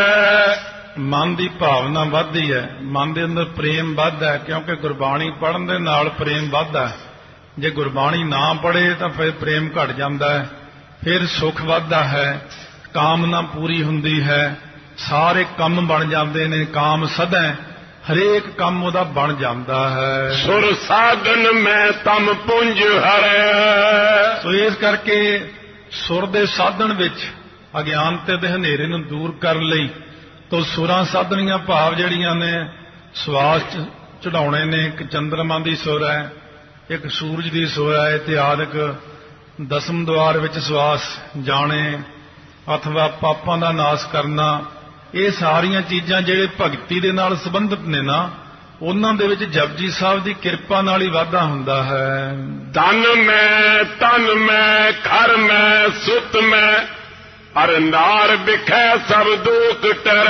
ਮਨ ਦੀ ਭਾਵਨਾ ਵੱਧਦੀ ਹੈ, ਮਨ ਦੇ ਅੰਦਰ ਪ੍ਰੇਮ ਵੱਧਦਾ ਹੈ, ਕਿਉਂਕਿ ਗੁਰਬਾਣੀ ਪੜ੍ਹਨ ਦੇ ਨਾਲ ਪ੍ਰੇਮ ਵੱਧਦਾ ਹੈ। ਜੇ ਗੁਰਬਾਣੀ ਨਾ ਪੜ੍ਹੇ ਤਾਂ ਫਿਰ ਪ੍ਰੇਮ ਘਟ ਜਾਂਦਾ ਹੈ, ਫਿਰ ਸੁਖ ਵੱਧਦਾ ਹੈ, ਕਾਮਨਾ ਪੂਰੀ ਹੁੰਦੀ ਹੈ, ਸਾਰੇ ਕੰਮ ਬਣ ਜਾਂਦੇ ਨੇ। ਕਾਮ ਸਦੈ, ਹਰੇਕ ਕੰਮ ਉਹਦਾ ਬਣ ਜਾਂਦਾ ਹੈ। ਸੁਰ ਸਾਧਨ ਮੈਂ ਤਮ ਪੁੰਜ ਹਰੈ। ਸੋ ਇਸ ਕਰਕੇ ਸੁਰ ਦੇ ਸਾਧਨ ਵਿੱਚ ਅਗਿਆਨਤੇ ਦੇ ਹਨੇਰੇ ਨੂੰ ਦੂਰ ਕਰਨ ਲਈ ਤੋ ਸੁਰਾਂ ਸਾਧਨੀਆਂ ਭਾਵ ਜਿਹੜੀਆਂ ਨੇ ਸਵਾਸ ਚੜਾਉਣੇ ਨੇ। ਇੱਕ ਚੰਦਰਮਾ ਦੀ ਸੁਰ ਹੈ, ਇੱਕ ਸੂਰਜ ਦੀ ਸੁਰ ਹੈ ਇਤਿਆਦਿਕ। 10ਮ ਦੁਆਰ ਵਿੱਚ ਸਵਾਸ ਜਾਣੇ ਅਥਵਾ ਪਾਪਾਂ ਦਾ ਨਾਸ਼ ਕਰਨਾ, ਇਹ ਸਾਰੀਆਂ ਚੀਜ਼ਾਂ ਜਿਹੜੇ ਭਗਤੀ ਦੇ ਨਾਲ ਸੰਬੰਧਿਤ ਨੇ ਨਾ, ਉਹਨਾਂ ਦੇ ਵਿੱਚ ਜਪਜੀ ਸਾਹਿਬ ਦੀ ਕਿਰਪਾ ਨਾਲ ਹੀ ਵਾਧਾ ਹੁੰਦਾ ਹੈ। ਧਨ ਮੈਂ ਤਨ ਮੈਂ ਘਰ ਮੈਂ ਸੁਤ ਮੈਂ ਅਰ ਨਾਰ ਵਿਖੈ ਸਭ ਦੁਖ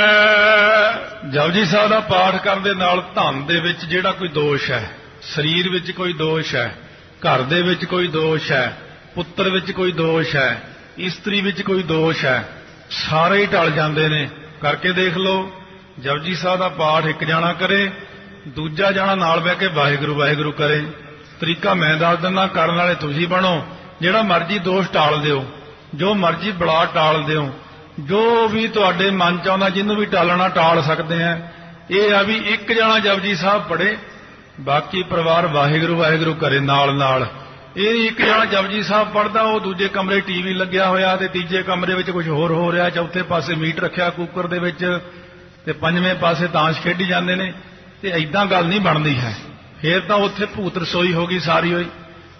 ਟਰੈ। ਜਪਜੀ ਸਾਹਿਬ ਦਾ ਪਾਠ ਕਰਨ ਦੇ ਨਾਲ ਧਨ ਦੇ ਵਿੱਚ ਜਿਹੜਾ ਕੋਈ ਦੋਸ਼ ਹੈ, ਸਰੀਰ ਵਿੱਚ ਕੋਈ ਦੋਸ਼ ਹੈ, ਘਰ ਦੇ ਵਿੱਚ ਕੋਈ ਦੋਸ਼ ਹੈ, ਪੁੱਤਰ ਵਿੱਚ ਕੋਈ ਦੋਸ਼ ਹੈ, ਇਸਤਰੀ ਵਿੱਚ ਕੋਈ ਦੋਸ਼ ਹੈ, ਸਾਰੇ ਹੀ ਟਲ ਜਾਂਦੇ ਨੇ। ਕਰਕੇ ਦੇਖ ਲਓ, ਜਪਜੀ ਸਾਹਿਬ ਦਾ ਪਾਠ ਇੱਕ ਜਾਣਾ ਕਰੇ, ਦੂਜਾ ਜਾਣਾ ਨਾਲ ਬਹਿ ਕੇ ਵਾਹਿਗੁਰੂ ਵਾਹਿਗੁਰੂ ਕਰੇ। ਤਰੀਕਾ ਮੈਂ ਦੱਸ ਦਿੰਦਾ, ਕਰਨ ਵਾਲੇ ਤੁਸੀਂ ਬਣੋ। ਜਿਹੜਾ ਮਰਜ਼ੀ ਦੋਸ਼ ਟਾਲ ਦਿਓ, ਜੋ ਮਰਜ਼ੀ ਬਲਾ ਟਾਲ ਦਿਓ, ਜੋ ਵੀ ਤੁਹਾਡੇ ਮਨ ਚ ਆਉਂਦਾ, ਜਿਹਨੂੰ ਵੀ ਟਾਲਣਾ ਟਾਲ ਸਕਦੇ ਆ। ਇਹ ਆ ਵੀ ਇੱਕ ਜਾਣਾ ਜਪਜੀ ਸਾਹਿਬ ਪੜ੍ਹੇ, ਬਾਕੀ ਪਰਿਵਾਰ ਵਾਹਿਗੁਰੂ ਵਾਹਿਗੁਰੂ ਕਰੇ ਨਾਲ ਨਾਲ। ਇਹ ਇੱਕ ਜਣਾ ਜਪਜੀ ਸਾਹਿਬ ਪੜ੍ਹਦਾ, ਉਹ ਦੂਜੇ ਕਮਰੇ ਟੀਵੀ ਲੱਗਿਆ ਹੋਇਆ ਤੇ ਤੀਜੇ ਕਮਰੇ ਵਿੱਚ ਕੁਝ ਹੋਰ ਹੋ ਰਿਹਾ, ਚੌਥੇ ਪਾਸੇ ਮੀਟ ਰੱਖਿਆ ਕੁੱਕਰ ਦੇ ਵਿੱਚ ਤੇ ਪੰਜਵੇਂ ਪਾਸੇ ਤਾਸ਼ ਖੇਡੀ ਜਾਂਦੇ ਨੇ। ਤੇ ਐਦਾਂ ਗੱਲ ਨਹੀਂ ਬਣਦੀ ਹੈ। ਫੇਰ ਤਾਂ ਉੱਥੇ ਭੂਤ ਰਸੋਈ ਹੋ ਗਈ ਸਾਰੀ ਹੋਈ।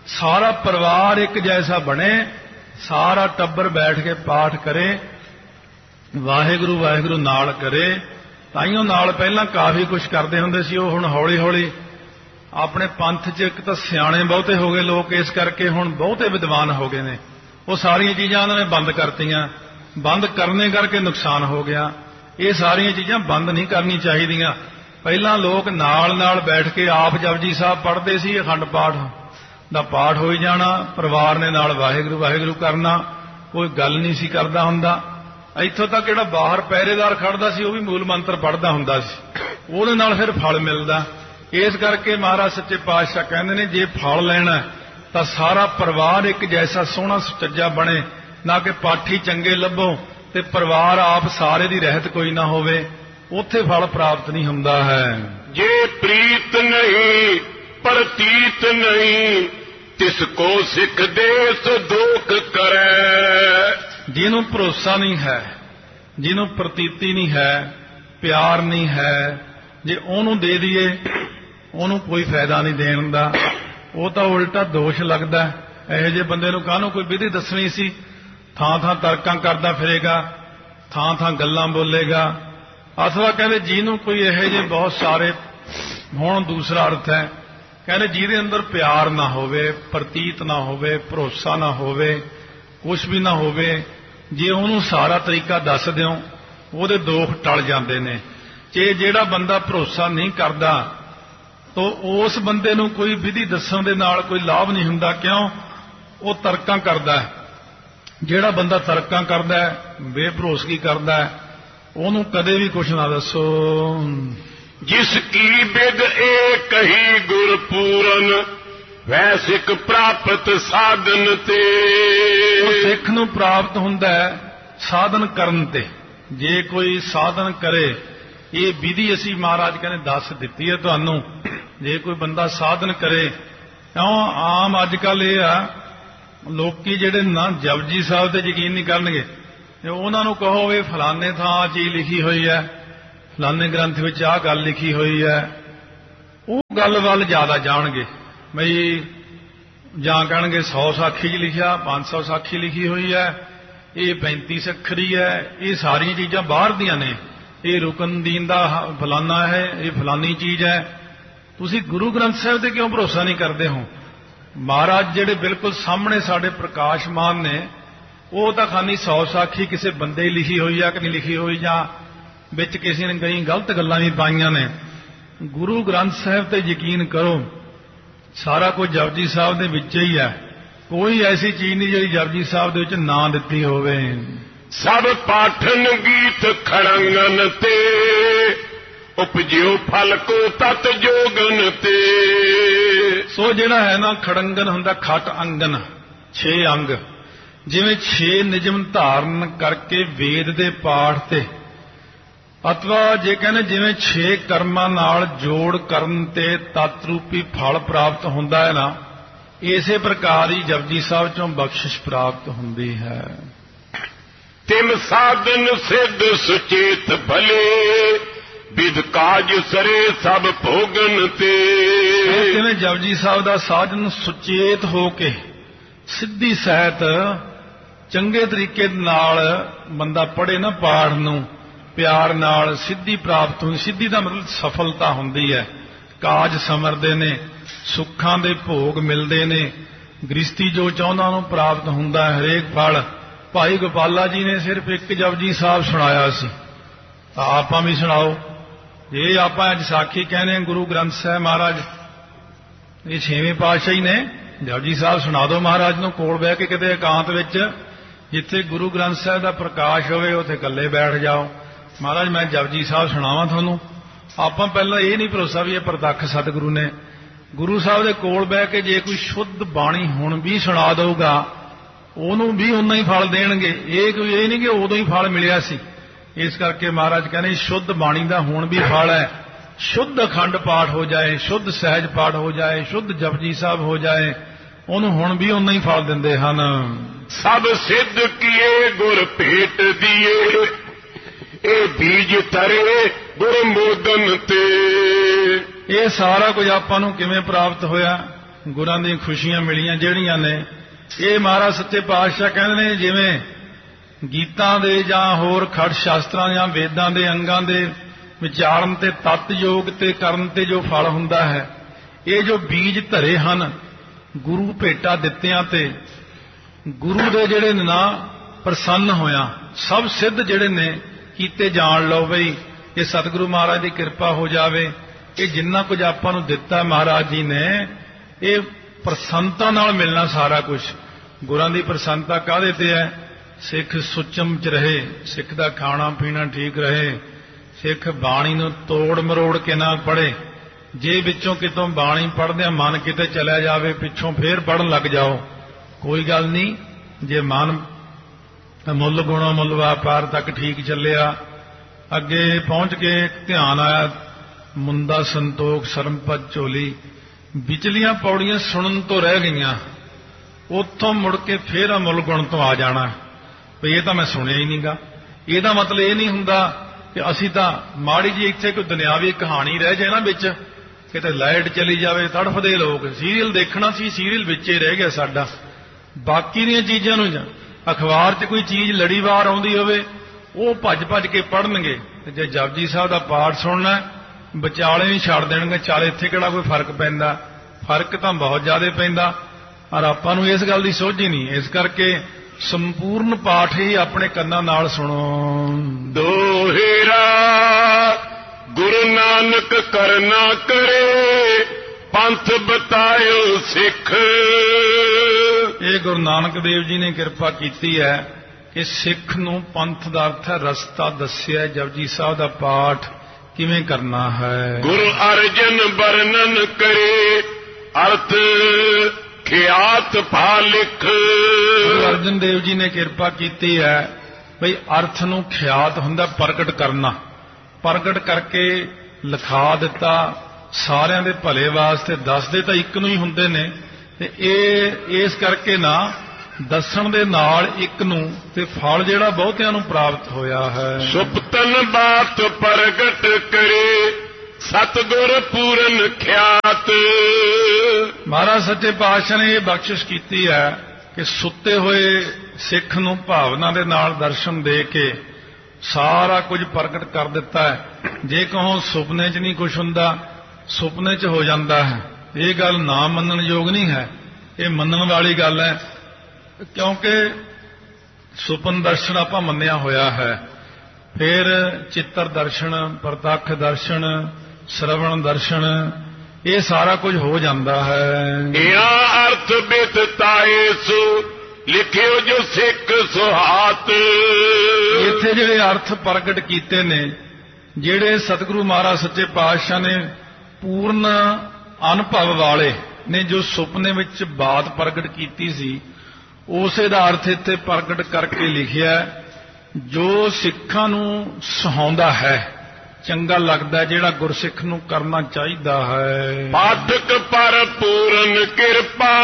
ਸਾਰਾ ਪਰਿਵਾਰ ਇੱਕ ਜੈਸਾ ਬਣੇ, ਸਾਰਾ ਟੱਬਰ ਬੈਠ ਕੇ ਪਾਠ ਕਰੇ, ਵਾਹਿਗੁਰੂ ਵਾਹਿਗੁਰੂ ਨਾਲ ਕਰੇ। ਤਾਈਓ ਨਾਲ ਪਹਿਲਾਂ ਕਾਫੀ ਕੁਝ ਕਰਦੇ ਹੁੰਦੇ ਸੀ, ਉਹ ਹੁਣ ਹੌਲੀ ਹੌਲੀ ਆਪਣੇ ਪੰਥ 'ਚ ਇੱਕ ਤਾਂ ਸਿਆਣੇ ਬਹੁਤੇ ਹੋ ਗਏ ਲੋਕ, ਇਸ ਕਰਕੇ ਹੁਣ ਬਹੁਤੇ ਵਿਦਵਾਨ ਹੋ ਗਏ ਨੇ। ਉਹ ਸਾਰੀਆਂ ਚੀਜ਼ਾਂ ਉਹਨਾਂ ਨੇ ਬੰਦ ਕਰਤੀਆਂ, ਬੰਦ ਕਰਨੇ ਕਰਕੇ ਨੁਕਸਾਨ ਹੋ ਗਿਆ। ਇਹ ਸਾਰੀਆਂ ਚੀਜ਼ਾਂ ਬੰਦ ਨਹੀਂ ਕਰਨੀ ਚਾਹੀਦੀਆਂ। ਪਹਿਲਾਂ ਲੋਕ ਨਾਲ ਨਾਲ ਬੈਠ ਕੇ ਆਪ ਜਪਜੀ ਸਾਹਿਬ ਪੜ੍ਹਦੇ ਸੀ, ਅਖੰਡ ਪਾਠ ਦਾ ਪਾਠ ਹੋਈ ਜਾਣਾ, ਪਰਿਵਾਰ ਨੇ ਨਾਲ ਵਾਹਿਗੁਰੂ ਵਾਹਿਗੁਰੂ ਕਰਨਾ, ਕੋਈ ਗੱਲ ਨਹੀਂ ਸੀ ਕਰਦਾ ਹੁੰਦਾ। ਇੱਥੋਂ ਤੱਕ ਜਿਹੜਾ ਬਾਹਰ ਪਹਿਰੇਦਾਰ ਖੜਦਾ ਸੀ ਉਹ ਵੀ ਮੂਲ ਮੰਤਰ ਪੜ੍ਹਦਾ ਹੁੰਦਾ ਸੀ, ਉਹਦੇ ਨਾਲ ਫਿਰ ਫਲ ਮਿਲਦਾ। ਇਸ ਕਰਕੇ ਮਹਾਰਾਜ ਸੱਚੇ ਪਾਤਸ਼ਾਹ ਕਹਿੰਦੇ ਨੇ, ਜੇ ਫਲ ਲੈਣਾ ਤਾਂ ਸਾਰਾ ਪਰਿਵਾਰ ਇੱਕ ਜੈਸਾ ਸੋਹਣਾ ਸੁਚੱਜਾ ਬਣੇ, ਨਾ ਕਿ ਪਾਠੀ ਚੰਗੇ ਲੱਭੋ ਤੇ ਪਰਿਵਾਰ ਆਪ ਸਾਰੇ ਦੀ ਰਹਿਤ ਕੋਈ ਨਾ ਹੋਵੇ, ਉੱਥੇ ਫਲ ਪ੍ਰਾਪਤ ਨਹੀਂ ਹੁੰਦਾ ਹੈ। ਜੇ ਪ੍ਰੀਤ ਨਹੀਂ ਪ੍ਰਤੀਤ ਨਹੀਂ, ਤਿਸ ਕੋ ਸਿੱਖ ਦੇਸ ਦੋਖ ਕਰੈ। ਜਿਹਨੂੰ ਭਰੋਸਾ ਨਹੀਂ ਹੈ, ਜਿਹਨੂੰ ਪ੍ਰਤੀਤੀ ਨਹੀਂ ਹੈ, ਪਿਆਰ ਨਹੀਂ ਹੈ, ਜੇ ਉਹਨੂੰ ਦੇ ਦਈਏ ਉਹਨੂੰ ਕੋਈ ਫਾਇਦਾ ਨਹੀਂ ਦੇਣ ਦਾ, ਉਹ ਤਾਂ ਉਲਟਾ ਦੋਸ਼ ਲੱਗਦਾ। ਇਹੋ ਜਿਹੇ ਬੰਦੇ ਨੂੰ ਕਾਹਨੂੰ ਕੋਈ ਵਿਧੀ ਦੱਸਣੀ ਸੀ, ਥਾਂ ਥਾਂ ਤਰਕਾਂ ਕਰਦਾ ਫਿਰੇਗਾ, ਥਾਂ ਥਾਂ ਗੱਲਾਂ ਬੋਲੇਗਾ। ਅਥਵਾ ਕਹਿੰਦੇ ਜਿਹਨੂੰ ਕੋਈ ਇਹੋ ਜਿਹੇ ਬਹੁਤ ਸਾਰੇ ਹੁਣ ਦੂਸਰਾ ਅਰਥ ਹੈ, ਕਹਿੰਦੇ ਜਿਹਦੇ ਅੰਦਰ ਪਿਆਰ ਨਾ ਹੋਵੇ, ਪ੍ਰਤੀਤ ਨਾ ਹੋਵੇ, ਭਰੋਸਾ ਨਾ ਹੋਵੇ, ਕੁਛ ਵੀ ਨਾ ਹੋਵੇ, ਜੇ ਉਹਨੂੰ ਸਾਰਾ ਤਰੀਕਾ ਦੱਸ ਦਿਓ ਉਹਦੇ ਦੋਖ ਟਲ ਜਾਂਦੇ ਨੇ। ਜੇ ਜਿਹੜਾ ਬੰਦਾ ਭਰੋਸਾ ਨਹੀਂ ਕਰਦਾ ਤਾਂ ਉਸ ਬੰਦੇ ਨੂੰ ਕੋਈ ਵਿਧੀ ਦੱਸਣ ਦੇ ਨਾਲ ਕੋਈ ਲਾਭ ਨਹੀਂ ਹੁੰਦਾ। ਕਿਉਂ? ਉਹ ਤਰਕਾਂ ਕਰਦਾ ਹੈ। ਜਿਹੜਾ ਬੰਦਾ ਤਰਕਾਂ ਕਰਦਾ ਹੈ, ਬੇਭਰੋਸਗੀ ਕਰਦਾ ਹੈ, ਉਹਨੂੰ ਕਦੇ ਵੀ ਕੁਛ ਨਾ ਦੱਸੋ। ਜਿਸ ਕੀ ਬਿਦ ਏ ਕਹੀ ਗੁਰ ਪੂਰਨ, ਵੈ ਸਿੱਖ ਪ੍ਰਾਪਤ ਸਾਧਨ ਤੇ। ਸਿੱਖ ਨੂੰ ਪ੍ਰਾਪਤ ਹੁੰਦਾ ਹੈ ਸਾਧਨ ਕਰਨ ਤੇ। ਜੇ ਕੋਈ ਸਾਧਨ ਕਰੇ, ਇਹ ਵਿਧੀ ਅਸੀਂ ਮਹਾਰਾਜ ਕਹਿੰਦੇ ਦੱਸ ਦਿੱਤੀ ਹੈ ਤੁਹਾਨੂੰ। ਜੇ ਕੋਈ ਬੰਦਾ ਸਾਧਨ ਕਰੇ, ਕਿਉਂ ਆਮ ਅੱਜ ਕੱਲ ਇਹ ਆ, ਲੋਕੀ ਜਿਹੜੇ ਨਾ ਜਪਜੀ ਸਾਹਿਬ ਤੇ ਯਕੀਨ ਨਹੀਂ ਕਰਨਗੇ, ਜੇ ਉਹਨਾਂ ਨੂੰ ਕਹੋ ਵੀ ਫਲਾਣੇ ਥਾਂ ਆਹ ਚੀਜ਼ ਲਿਖੀ ਹੋਈ ਹੈ, ਫਲਾਣੇ ਗ੍ਰੰਥ ਵਿੱਚ ਆਹ ਗੱਲ ਲਿਖੀ ਹੋਈ ਹੈ, ਉਹ ਗੱਲ ਵੱਲ ਜ਼ਿਆਦਾ ਜਾਣਗੇ। ਬਈ ਜਾਂ ਕਹਿਣਗੇ 100 ਸਾਖੀ 'ਚ ਲਿਖਿਆ, 500 ਸਾਖੀ ਲਿਖੀ ਹੋਈ ਹੈ, ਇਹ 35 ਸੱਖਰੀ ਹੈ, ਇਹ ਸਾਰੀਆਂ ਚੀਜ਼ਾਂ ਬਾਹਰ ਦੀਆਂ ਨੇ, ਇਹ ਰੁਕਨਦੀਨ ਦਾ ਫਲਾਨਾ ਹੈ, ਇਹ ਫਲਾਨੀ ਚੀਜ਼ ਹੈ। ਤੁਸੀਂ ਗੁਰੂ ਗ੍ਰੰਥ ਸਾਹਿਬ ਤੇ ਕਿਉਂ ਭਰੋਸਾ ਨਹੀਂ ਕਰਦੇ ਹੋ? ਮਹਾਰਾਜ ਜਿਹੜੇ ਬਿਲਕੁਲ ਸਾਹਮਣੇ ਸਾਡੇ ਪ੍ਰਕਾਸ਼ਮਾਨ ਨੇ, ਉਹ ਤਾਂ ਖਾਨੀ 100 ਸਾਖੀ ਕਿਸੇ ਬੰਦੇ ਹੀ ਲਿਖੀ ਹੋਈ ਆ ਕਿ ਨਹੀਂ ਲਿਖੀ ਹੋਈ, ਜਾਂ ਵਿੱਚ ਕਿਸੇ ਨੇ ਕਈ ਗਲਤ ਗੱਲਾਂ ਵੀ ਪਾਈਆਂ ਨੇ। ਗੁਰੂ ਗ੍ਰੰਥ ਸਾਹਿਬ ਤੇ ਯਕੀਨ ਕਰੋ, ਸਾਰਾ ਕੁਝ ਜਪਜੀ ਸਾਹਿਬ ਦੇ ਵਿੱਚ ਹੀ ਹੈ। ਕੋਈ ਐਸੀ ਚੀਜ਼ ਨਹੀਂ ਜਿਹੜੀ ਜਪਜੀ ਸਾਹਿਬ ਦੇ ਵਿੱਚ ਨਾ ਦਿੱਤੀ ਹੋਵੇ। ਸਭ ਪਾਠਨ ਗੀਤ ਖੜੰਗਨ ਤੇ, ਉਪਜਿਓ ਫਲ ਕੋ ਤਤ ਜੋਗਨ ਤੇ। ਸੋ ਜਿਹੜਾ ਹੈ ਨਾ, ਖੜੰਗਨ ਹੁੰਦਾ ਖਟ ਅੰਗਨ, 6 ਅੰਗ, ਜਿਵੇਂ 6 ਨਿਯਮ ਧਾਰਨ ਕਰਕੇ ਵੇਦ ਦੇ ਪਾਠ ਤੇ, ਅਥਵਾ ਜੇ ਕਹਿੰਦੇ ਜਿਵੇਂ 6 ਕਰਮਾਂ ਨਾਲ ਜੋੜ ਕਰਨ ਤੇ ਤਤ ਰੂਪੀ ਫਲ ਪ੍ਰਾਪਤ ਹੁੰਦਾ ਹੈ ਨਾ, ਇਸੇ ਪ੍ਰਕਾਰ ਹੀ ਜਪਜੀ ਸਾਹਿਬ ਚੋਂ ਬਖਸ਼ਿਸ਼ ਪ੍ਰਾਪਤ ਹੁੰਦੀ ਹੈ। ਤਿਮ ਸਾਧਨ ਸਿੱਧ ਸੁਚੇਤ ਭਲੇ, ਵਿਦ ਕਾਜ ਸਰੇ ਸਭ ਭੋਗਨ ਤੇ। ਜਿਵੇਂ ਜਪਜੀ ਸਾਹਿਬ ਦਾ ਸਾਧਨ ਸੁਚੇਤ ਹੋ ਕੇ ਸਿੱਧੀ ਸਹਿਤ ਚੰਗੇ ਤਰੀਕੇ ਨਾਲ ਬੰਦਾ ਪੜ੍ਹੇ ਨਾ ਪਾਠ ਨੂੰ, ਪਿਆਰ ਨਾਲ ਸਿੱਧੀ ਪ੍ਰਾਪਤ ਹੁੰਦੀ। ਸਿੱਧੀ ਦਾ ਮਤਲਬ ਸਫਲਤਾ ਹੁੰਦੀ ਹੈ, ਕਾਜ ਸਮਰਦੇ ਨੇ, ਸੁੱਖਾਂ ਦੇ ਭੋਗ ਮਿਲਦੇ ਨੇ, ਗ੍ਰਸਤੀ ਜੋ ਚਾਹੁੰਦਾ ਉਹਨੂੰ ਪ੍ਰਾਪਤ ਹੁੰਦਾ ਹੈ, ਹਰੇਕ ਫਲ। ਭਾਈ ਗੋਪਾਲਾ ਜੀ ਨੇ ਸਿਰਫ ਇੱਕ ਜਪਜੀ ਸਾਹਿਬ ਸੁਣਾਇਆ ਸੀ, ਤਾਂ ਆਪਾਂ ਵੀ ਸੁਣਾਓ। ਇਹ ਆਪਾਂ ਅੱਜ ਸਾਖੀ ਕਹਿੰਦੇ ਗੁਰੂ ਗ੍ਰੰਥ ਸਾਹਿਬ ਮਹਾਰਾਜ, ਇਹ 6ਵੇਂ ਪਾਤਸ਼ਾਹੀ ਨੇ। ਜਪਜੀ ਸਾਹਿਬ ਸੁਣਾ ਦਿਓ ਮਹਾਰਾਜ ਨੂੰ ਕੋਲ ਬਹਿ ਕੇ ਕਿਤੇ ਇਕਾਂਤ ਵਿੱਚ, ਜਿੱਥੇ ਗੁਰੂ ਗ੍ਰੰਥ ਸਾਹਿਬ ਦਾ ਪ੍ਰਕਾਸ਼ ਹੋਵੇ, ਉੱਥੇ ਇਕੱਲੇ ਬੈਠ ਜਾਓ, ਮਹਾਰਾਜ ਮੈਂ ਜਪਜੀ ਸਾਹਿਬ ਸੁਣਾਵਾਂ ਤੁਹਾਨੂੰ। ਆਪਾਂ ਪਹਿਲਾਂ ਇਹ ਨਹੀਂ ਭਰੋਸਾ ਵੀ ਇਹ ਪ੍ਰਤੱਖ ਸਤਿਗੁਰੂ ਨੇ। ਗੁਰੂ ਸਾਹਿਬ ਦੇ ਕੋਲ ਬਹਿ ਕੇ ਜੇ ਕੋਈ ਸ਼ੁੱਧ ਬਾਣੀ ਹੁਣ ਵੀ ਸੁਣਾ ਦਊਗਾ, ਉਹਨੂੰ ਵੀ ਉਨਾ ਹੀ ਫਲ ਦੇਣਗੇ। ਇਹ ਨਹੀਂ ਕਿ ਉਦੋਂ ਹੀ ਫਲ ਮਿਲਿਆ ਸੀ। ਇਸ ਕਰਕੇ ਮਹਾਰਾਜ ਕਹਿੰਦੇ ਸ਼ੁੱਧ ਬਾਣੀ ਦਾ ਹੁਣ ਵੀ ਫਲ ਹੈ। ਸ਼ੁੱਧ ਅਖੰਡ ਪਾਠ ਹੋ ਜਾਏ, ਸ਼ੁੱਧ ਸਹਿਜ ਪਾਠ ਹੋ ਜਾਏ, ਸ਼ੁੱਧ ਜਪਜੀ ਸਾਹਿਬ ਹੋ ਜਾਏ, ਉਹਨੂੰ ਹੁਣ ਵੀ ਉਨਾ ਹੀ ਫਲ ਦਿੰਦੇ ਹਨ। ਸਭ ਸਿੱਧ ਕੀਏ ਗੁਰ ਭੇਟ ਦੀਏ, ਇਹ ਬੀਜ ਤਰੇ ਗੁਰ ਮੋਦਨ ਤੇ। ਇਹ ਸਾਰਾ ਕੁਝ ਆਪਾਂ ਨੂੰ ਕਿਵੇਂ ਪ੍ਰਾਪਤ ਹੋਇਆ? ਗੁਰਾਂ ਦੀਆਂ ਖੁਸ਼ੀਆਂ ਮਿਲੀਆਂ ਜਿਹੜੀਆਂ ਨੇ, ਇਹ ਮਹਾਰਾਜ ਸੱਚੇ ਪਾਤਸ਼ਾਹ ਕਹਿੰਦੇ ਨੇ ਜਿਵੇਂ ਗੀਤਾਂ ਦੇ ਜਾਂ ਹੋਰ ਖੜ ਸ਼ਾਸਤਰਾਂ ਜਾਂ ਵੇਦਾਂ ਦੇ ਅੰਗਾਂ ਦੇ ਵਿਚਾਰਨ ਤੇ ਤਤ ਯੋਗ ਤੇ ਕਰਨ ਤੇ ਜੋ ਫਲ ਹੁੰਦਾ ਹੈ, ਇਹ ਜੋ ਬੀਜ ਧਰੇ ਹਨ ਗੁਰੂ ਭੇਟਾ ਦਿੱਤਿਆਂ ਤੇ, ਗੁਰੂ ਦੇ ਜਿਹੜੇ ਨੇ ਨਾ ਪ੍ਰਸੰਨ ਹੋਇਆ ਸਭ ਸਿੱਧ ਜਿਹੜੇ ਨੇ ਕੀਤੇ ਜਾਣ ਲਓ ਬਈ ਇਹ ਸਤਿਗੁਰੂ ਮਹਾਰਾਜ ਦੀ ਕਿਰਪਾ ਹੋ ਜਾਵੇ। ਇਹ ਜਿੰਨਾ ਕੁਝ ਆਪਾਂ ਨੂੰ ਦਿੱਤਾ ਮਹਾਰਾਜ ਜੀ ਨੇ, ਇਹ ਪ੍ਰਸੰਨਤਾ ਨਾਲ ਮਿਲਣਾ ਸਾਰਾ ਕੁਝ। ਗੁਰਾਂ ਦੀ ਪ੍ਰਸੰਨਤਾ ਕਾਹਦੇ ਤੇ ਹੈ? ਸਿੱਖ ਸੁਚਮ ਚ ਰਹੇ, ਸਿੱਖ ਦਾ ਖਾਣਾ ਪੀਣਾ ਠੀਕ ਰਹੇ, ਸਿੱਖ ਬਾਣੀ ਨੂੰ ਤੋੜ ਮਰੋੜ ਕੇ ਨਾ ਪੜ੍ਹੇ। ਜੇ ਵਿੱਚੋਂ ਕਿਤੋਂ ਬਾਣੀ ਪੜ੍ਹਦਿਆਂ ਮਨ ਕਿਤੇ ਚਲਿਆ ਜਾਵੇ, ਪਿੱਛੋਂ ਫੇਰ ਪੜ੍ਹਨ ਲੱਗ ਜਾਓ, ਕੋਈ ਗੱਲ ਨਹੀਂ। ਜੇ ਮਨ ਮੁੱਲ ਗੁਣੋਂ ਮੁੱਲ ਵਪਾਰ ਤੱਕ ਠੀਕ ਚੱਲਿਆ, ਅੱਗੇ ਪਹੁੰਚ ਕੇ ਧਿਆਨ ਆਇਆ ਮੁੰਦਾ ਸੰਤੋਖ ਸਰਮਪਦ ਝੋਲੀ, ਵਿਚਲੀਆਂ ਪੌੜੀਆਂ ਸੁਣਨ ਤੋਂ ਰਹਿ ਗਈਆਂ, ਉੱਥੋਂ ਮੁੜ ਕੇ ਫੇਰ ਮੁੱਲ ਗੁਣ ਤੋਂ ਆ ਜਾਣਾ ਵੀ ਇਹ ਤਾਂ ਮੈਂ ਸੁਣਿਆ ਹੀ ਨਹੀਂਗਾ। ਇਹਦਾ ਮਤਲਬ ਇਹ ਨਹੀਂ ਹੁੰਦਾ ਕਿ ਅਸੀਂ ਤਾਂ ਮਾੜੀ ਜੀ ਇੱਥੇ ਕੋਈ ਦੁਨਿਆਵੀ ਕਹਾਣੀ ਰਹਿ ਜਾਏ ਨਾ ਵਿੱਚ, ਕਿਤੇ ਲਾਈਟ ਚਲੀ ਜਾਵੇ ਤੜਫਦੇ ਲੋਕ, ਸੀਰੀਅਲ ਦੇਖਣਾ ਸੀ ਸੀਰੀਅਲ ਵਿੱਚੇ ਰਹਿ ਗਿਆ ਸਾਡਾ। ਬਾਕੀ ਦੀਆਂ ਚੀਜ਼ਾਂ ਨੂੰ ਅਖਬਾਰ 'ਚ ਕੋਈ ਚੀਜ਼ ਲੜੀਵਾਰ ਆਉਂਦੀ ਹੋਵੇ ਉਹ ਭੱਜ ਭੱਜ ਕੇ ਪੜ੍ਹਨਗੇ, ਤੇ ਜੇ ਜਪਜੀ ਸਾਹਿਬ ਦਾ ਪਾਠ ਸੁਣਨਾ ਵਿਚਾਲੇ ਹੀ ਛੱਡ ਦੇਣਗੇ, ਚੱਲ ਇੱਥੇ ਕਿਹੜਾ ਕੋਈ ਫਰਕ ਪੈਂਦਾ। ਫਰਕ ਤਾਂ ਬਹੁਤ ਜ਼ਿਆਦਾ ਪੈਂਦਾ, ਪਰ ਆਪਾਂ ਨੂੰ ਇਸ ਗੱਲ ਦੀ ਸੋਝ ਹੀ ਨਹੀਂ। ਇਸ ਕਰਕੇ ਸੰਪੂਰਨ ਪਾਠ ਹੀ ਆਪਣੇ ਕੰਨਾਂ ਨਾਲ ਸੁਣੋ। ਦੋਹਰਾ ਗੁਰੂ ਨਾਨਕ ਕਰਨਾ ਕਰੇ, ਪੰਥ ਬਤਾਇਓ ਸਿੱਖ। ਇਹ ਗੁਰੂ ਨਾਨਕ ਦੇਵ ਜੀ ਨੇ ਕਿਰਪਾ ਕੀਤੀ ਹੈ ਕਿ ਸਿੱਖ ਨੂੰ ਪੰਥ ਦਾ ਅਰਥ ਹੈ ਰਸਤਾ ਦੱਸਿਆ। ਜਪਜੀ ਸਾਹਿਬ ਦਾ ਪਾਠ ਕਿਵੇਂ ਕਰਨਾ ਹੈ। ਗੁਰੂ ਅਰਜਨ ਵਰਣਨ ਕਰੇ, ਅਰਥ ਖਿਆਤ ਭਾ ਲਿਖ। ਗੁਰੂ ਅਰਜਨ ਦੇਵ ਜੀ ਨੇ ਕਿਰਪਾ ਕੀਤੀ ਹੈ ਬਈ ਅਰਥ ਨੂੰ ਖਿਆਤ ਹੁੰਦਾ ਪ੍ਰਗਟ ਕਰਨਾ, ਪ੍ਰਗਟ ਕਰਕੇ ਲਿਖਾ ਦਿੱਤਾ। ਸਾਰਿਆਂ ਦੇ ਭਲੇ ਵਾਸਤੇ ਦੱਸਦੇ ਤਾਂ ਇੱਕ ਨੂੰ ਹੀ ਹੁੰਦੇ ਨੇ, ਤੇ ਇਹ ਇਸ ਕਰਕੇ ਨਾ ਦੱਸਣ ਦੇ ਨਾਲ ਇੱਕ ਨੂੰ, ਤੇ ਫਲ ਜਿਹੜਾ ਬਹੁਤਿਆਂ ਨੂੰ ਪ੍ਰਾਪਤ ਹੋਇਆ ਹੈ। ਸੁਪਤਨ ਬਾਤ ਪ੍ਰਗਟ ਕਰੇ, ਸਤਿਗੁਰ ਪੂਰਨ ਖਿਆਤ। ਮਹਾਰਾਜ ਸੱਚੇ ਪਾਤਸ਼ਾਹ ਨੇ ਇਹ ਬਖਸ਼ਿਸ਼ ਕੀਤੀ ਹੈ ਕਿ ਸੁੱਤੇ ਹੋਏ ਸਿੱਖ ਨੂੰ ਭਾਵਨਾ ਦੇ ਨਾਲ ਦਰਸ਼ਨ ਦੇ ਕੇ ਸਾਰਾ ਕੁਝ ਪ੍ਰਗਟ ਕਰ ਦਿੱਤਾ ਹੈ। ਜੇ ਕਹੋ ਸੁਪਨੇ 'ਚ ਨਹੀਂ ਕੁਝ ਹੁੰਦਾ, ਸੁਪਨੇ 'ਚ ਹੋ ਜਾਂਦਾ ਹੈ। ਇਹ ਗੱਲ ਨਾ ਮੰਨਣ ਯੋਗ ਨਹੀਂ ਹੈ, ਇਹ ਮੰਨਣ ਵਾਲੀ ਗੱਲ ਹੈ, ਕਿਉਂਕਿ ਸੁਪਨ ਦਰਸ਼ਨ ਆਪਾਂ ਮੰਨਿਆ ਹੋਇਆ ਹੈ। ਫਿਰ ਚਿੱਤਰ ਦਰਸ਼ਨ, ਪ੍ਰਤੱਖ ਦਰਸ਼ਨ, ਸ਼ਰਵਣ ਦਰਸ਼ਨ, ਇਹ ਸਾਰਾ ਕੁਝ ਹੋ ਜਾਂਦਾ ਹੈ। ਇਹ ਅਰਥ ਬਿਤਤਾਏ ਸੋ ਲਿਖਿਓ ਜੋ ਸਿੱਖ ਸੁਹਾਤ। ਇੱਥੇ ਜਿਹੜੇ ਅਰਥ ਪ੍ਰਗਟ ਕੀਤੇ ਨੇ, ਜਿਹੜੇ ਸਤਿਗੁਰੂ ਮਹਾਰਾਜ ਸੱਚੇ ਪਾਤਸ਼ਾਹ ਨੇ ਪੂਰਨ ਅਨੁਭਵ ਵਾਲੇ ਨੇ ਜੋ ਸੁਪਨੇ ਵਿੱਚ ਬਾਤ ਪ੍ਰਗਟ ਕੀਤੀ ਸੀ, ਉਸੇ ਦਾ ਅਰਥ ਇੱਥੇ ਪ੍ਰਗਟ ਕਰਕੇ ਲਿਖਿਆ। ਜੋ ਸਿੱਖਾਂ ਨੂੰ ਸੁਹਾਉਂਦਾ ਹੈ, ਚੰਗਾ ਲੱਗਦਾ, ਜਿਹੜਾ ਗੁਰਸਿੱਖ ਨੂੰ ਕਰਨਾ ਚਾਹੀਦਾ ਹੈ। ਪਾਠਕ ਪਰ ਪੂਰਨ ਕਿਰਪਾ,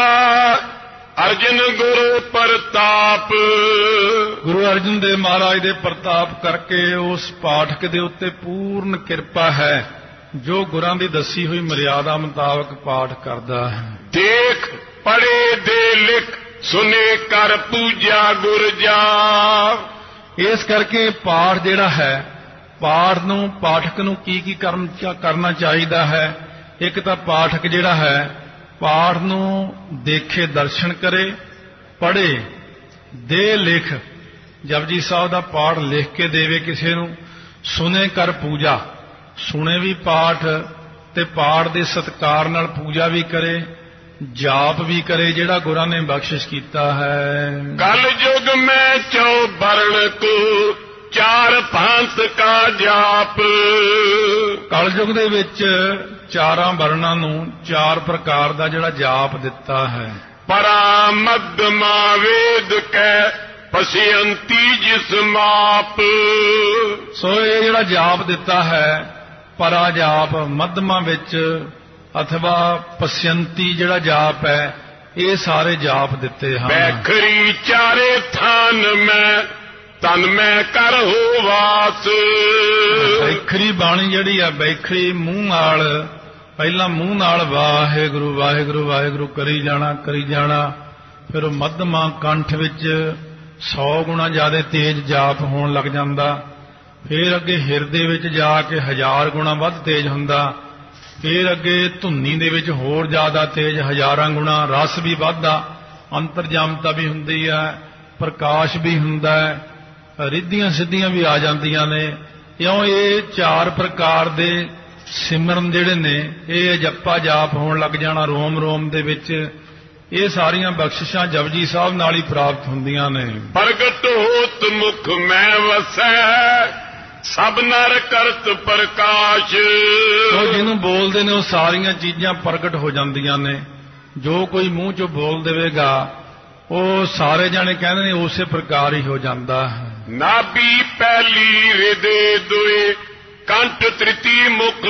ਅਰਜਨ ਗੁਰੂ ਪ੍ਰਤਾਪ। ਗੁਰੂ ਅਰਜਨ ਦੇਵ ਮਹਾਰਾਜ ਦੇ ਪ੍ਰਤਾਪ ਕਰਕੇ ਉਸ ਪਾਠਕ ਦੇ ਉੱਤੇ ਪੂਰਨ ਕਿਰਪਾ ਹੈ, ਜੋ ਗੁਰਾਂ ਦੀ ਦੱਸੀ ਹੋਈ ਮਰਿਆਦਾ ਮੁਤਾਬਕ ਪਾਠ ਕਰਦਾ ਹੈ। ਦੇਖ ਪੜੇ ਦੇ ਲਿਖ, ਸੁਨੇ ਕਰ ਪੂਜਾ ਗੁਰ ਜਾ। ਇਸ ਕਰਕੇ ਪਾਠ ਜਿਹੜਾ ਹੈ, ਪਾਠ ਨੂੰ ਪਾਠਕ ਨੂੰ ਕੀ ਕਰਨਾ ਚਾਹੀਦਾ ਹੈ। ਇੱਕ ਤਾਂ ਪਾਠਕ ਜਿਹੜਾ ਹੈ ਪਾਠ ਨੂੰ ਦੇਖੇ, ਦਰਸ਼ਨ ਕਰੇ, ਪੜ੍ਹੇ, ਦੇ ਲਿਖ, ਜਪਜੀ ਸਾਹਿਬ ਦਾ ਪਾਠ ਲਿਖ ਕੇ ਦੇਵੇ ਕਿਸੇ ਨੂੰ। ਸੁਨੇ ਕਰ ਪੂਜਾ, ਸੁਣੇ ਵੀ ਪਾਠ ਤੇ ਪਾਠ ਦੇ ਸਤਿਕਾਰ ਨਾਲ ਪੂਜਾ ਵੀ ਕਰੇ, ਜਾਪ ਵੀ ਕਰੇ ਜਿਹੜਾ ਗੁਰਾਂ ਨੇ ਬਖਸ਼ਿਸ਼ ਕੀਤਾ ਹੈ। ਕਲ ਯੁਗ ਮੈਂ ਚੌ ਬਰਨ ਕੋ, ਚਾਰ ਭਾਂਤ ਕਾ ਜਾਪ। ਕਲਯੁਗ ਦੇ ਵਿੱਚ ਚਾਰਾਂ ਵਰਣਾਂ ਨੂੰ ਚਾਰ ਪ੍ਰਕਾਰ ਦਾ ਜਿਹੜਾ ਜਾਪ ਦਿੱਤਾ ਹੈ। ਪਰਾ ਮਧਮਾ ਵੇਦ ਕੈ, ਪਸਿਅੰਤੀ ਜਿਸ ਮਾਪ। ਸੋ ਇਹ ਜਿਹੜਾ ਜਾਪ ਦਿੱਤਾ ਹੈ, ਪਰਾ ਜਾਪ ਮਧਮਾ ਵਿੱਚ ਅਥਵਾ ਪਸਿਅੰਤੀ ਜਿਹੜਾ ਜਾਪ ਹੈ, ਇਹ ਸਾਰੇ ਜਾਪ ਦਿੱਤੇ ਹਨ। ਬੈਖਰੀ ਚਾਰੇ ਥਾਨ ਮੈਂ, ਤਨ ਮੈਂ ਕਰ ਹੋ ਵਾਸ। ਬੈਖਰੀ ਬਾਣੀ ਜਿਹੜੀ ਆ, ਬੈਖਰੀ ਮੂੰਹ ਨਾਲ ਪਹਿਲਾਂ ਮੂੰਹ ਨਾਲ ਵਾਹਿਗੁਰੂ ਵਾਹਿਗੁਰੂ ਵਾਹਿਗੁਰੂ ਕਰੀ ਜਾਣਾ ਫਿਰ ਉਹ ਮੱਧਮਾ ਕੰਠ ਵਿੱਚ 100 ਗੁਣਾ ਜ਼ਿਆਦਾ ਤੇਜ਼ ਜਾਪ ਹੋਣ ਲੱਗ ਜਾਂਦਾ। ਫਿਰ ਅੱਗੇ ਹਿਰਦੇ ਵਿੱਚ ਜਾ ਕੇ 1000 ਗੁਣਾ ਵੱਧ ਤੇਜ਼ ਹੁੰਦਾ। ਫਿਰ ਅੱਗੇ ਧੁੰਨੀ ਦੇ ਵਿੱਚ ਹੋਰ ਜ਼ਿਆਦਾ ਤੇਜ਼ 1000 ਗੁਣਾ ਰਸ ਵੀ ਵੱਧਦਾ, ਅੰਤਰਜਾਮਤਾ ਵੀ ਹੁੰਦੀ ਹੈ, ਪ੍ਰਕਾਸ਼ ਵੀ ਹੁੰਦਾ ਹੈ, ਰਿੱਧੀਆਂ ਸਿੱਧੀਆਂ ਵੀ ਆ ਜਾਂਦੀਆਂ ਨੇ। ਕਿਉਂ ਇਹ 4 ਪ੍ਰਕਾਰ ਦੇ ਸਿਮਰਨ ਜਿਹੜੇ ਨੇ ਇਹ ਜਪਾ ਜਾਪ ਹੋਣ ਲੱਗ ਜਾਣਾ ਰੋਮ ਰੋਮ ਦੇ ਵਿੱਚ। ਇਹ ਸਾਰੀਆਂ ਬਖਸ਼ਿਸ਼ਾਂ ਜਪਜੀ ਸਾਹਿਬ ਨਾਲ ਹੀ ਪ੍ਰਾਪਤ ਹੁੰਦੀਆਂ ਨੇ। ਪ੍ਰਗਟ ਹੋਤ ਮੁਖ ਮੈਂ ਵਸੈ ਸਭ ਨਰ ਕਰਤ ਪ੍ਰਕਾਸ਼। ਉਹ ਜਿਹਨੂੰ ਬੋਲਦੇ ਨੇ ਉਹ ਸਾਰੀਆਂ ਚੀਜ਼ਾਂ ਪ੍ਰਗਟ ਹੋ ਜਾਂਦੀਆਂ ਨੇ। ਜੋ ਕੋਈ ਮੂੰਹ ਚੋਂ ਬੋਲ ਦੇਵੇਗਾ ਉਹ ਸਾਰੇ ਜਾਣੇ ਕਹਿੰਦੇ ਨੇ ਉਸੇ ਪ੍ਰਕਾਰ ਹੀ ਹੋ ਜਾਂਦਾ ਹੈ। ਨਾਭੀ ਪਹਿਲੀ ਹਿਰਦੇ ਦੁਏ ਕੰਠ ਤ੍ਰਿਤੀ ਮੁਖ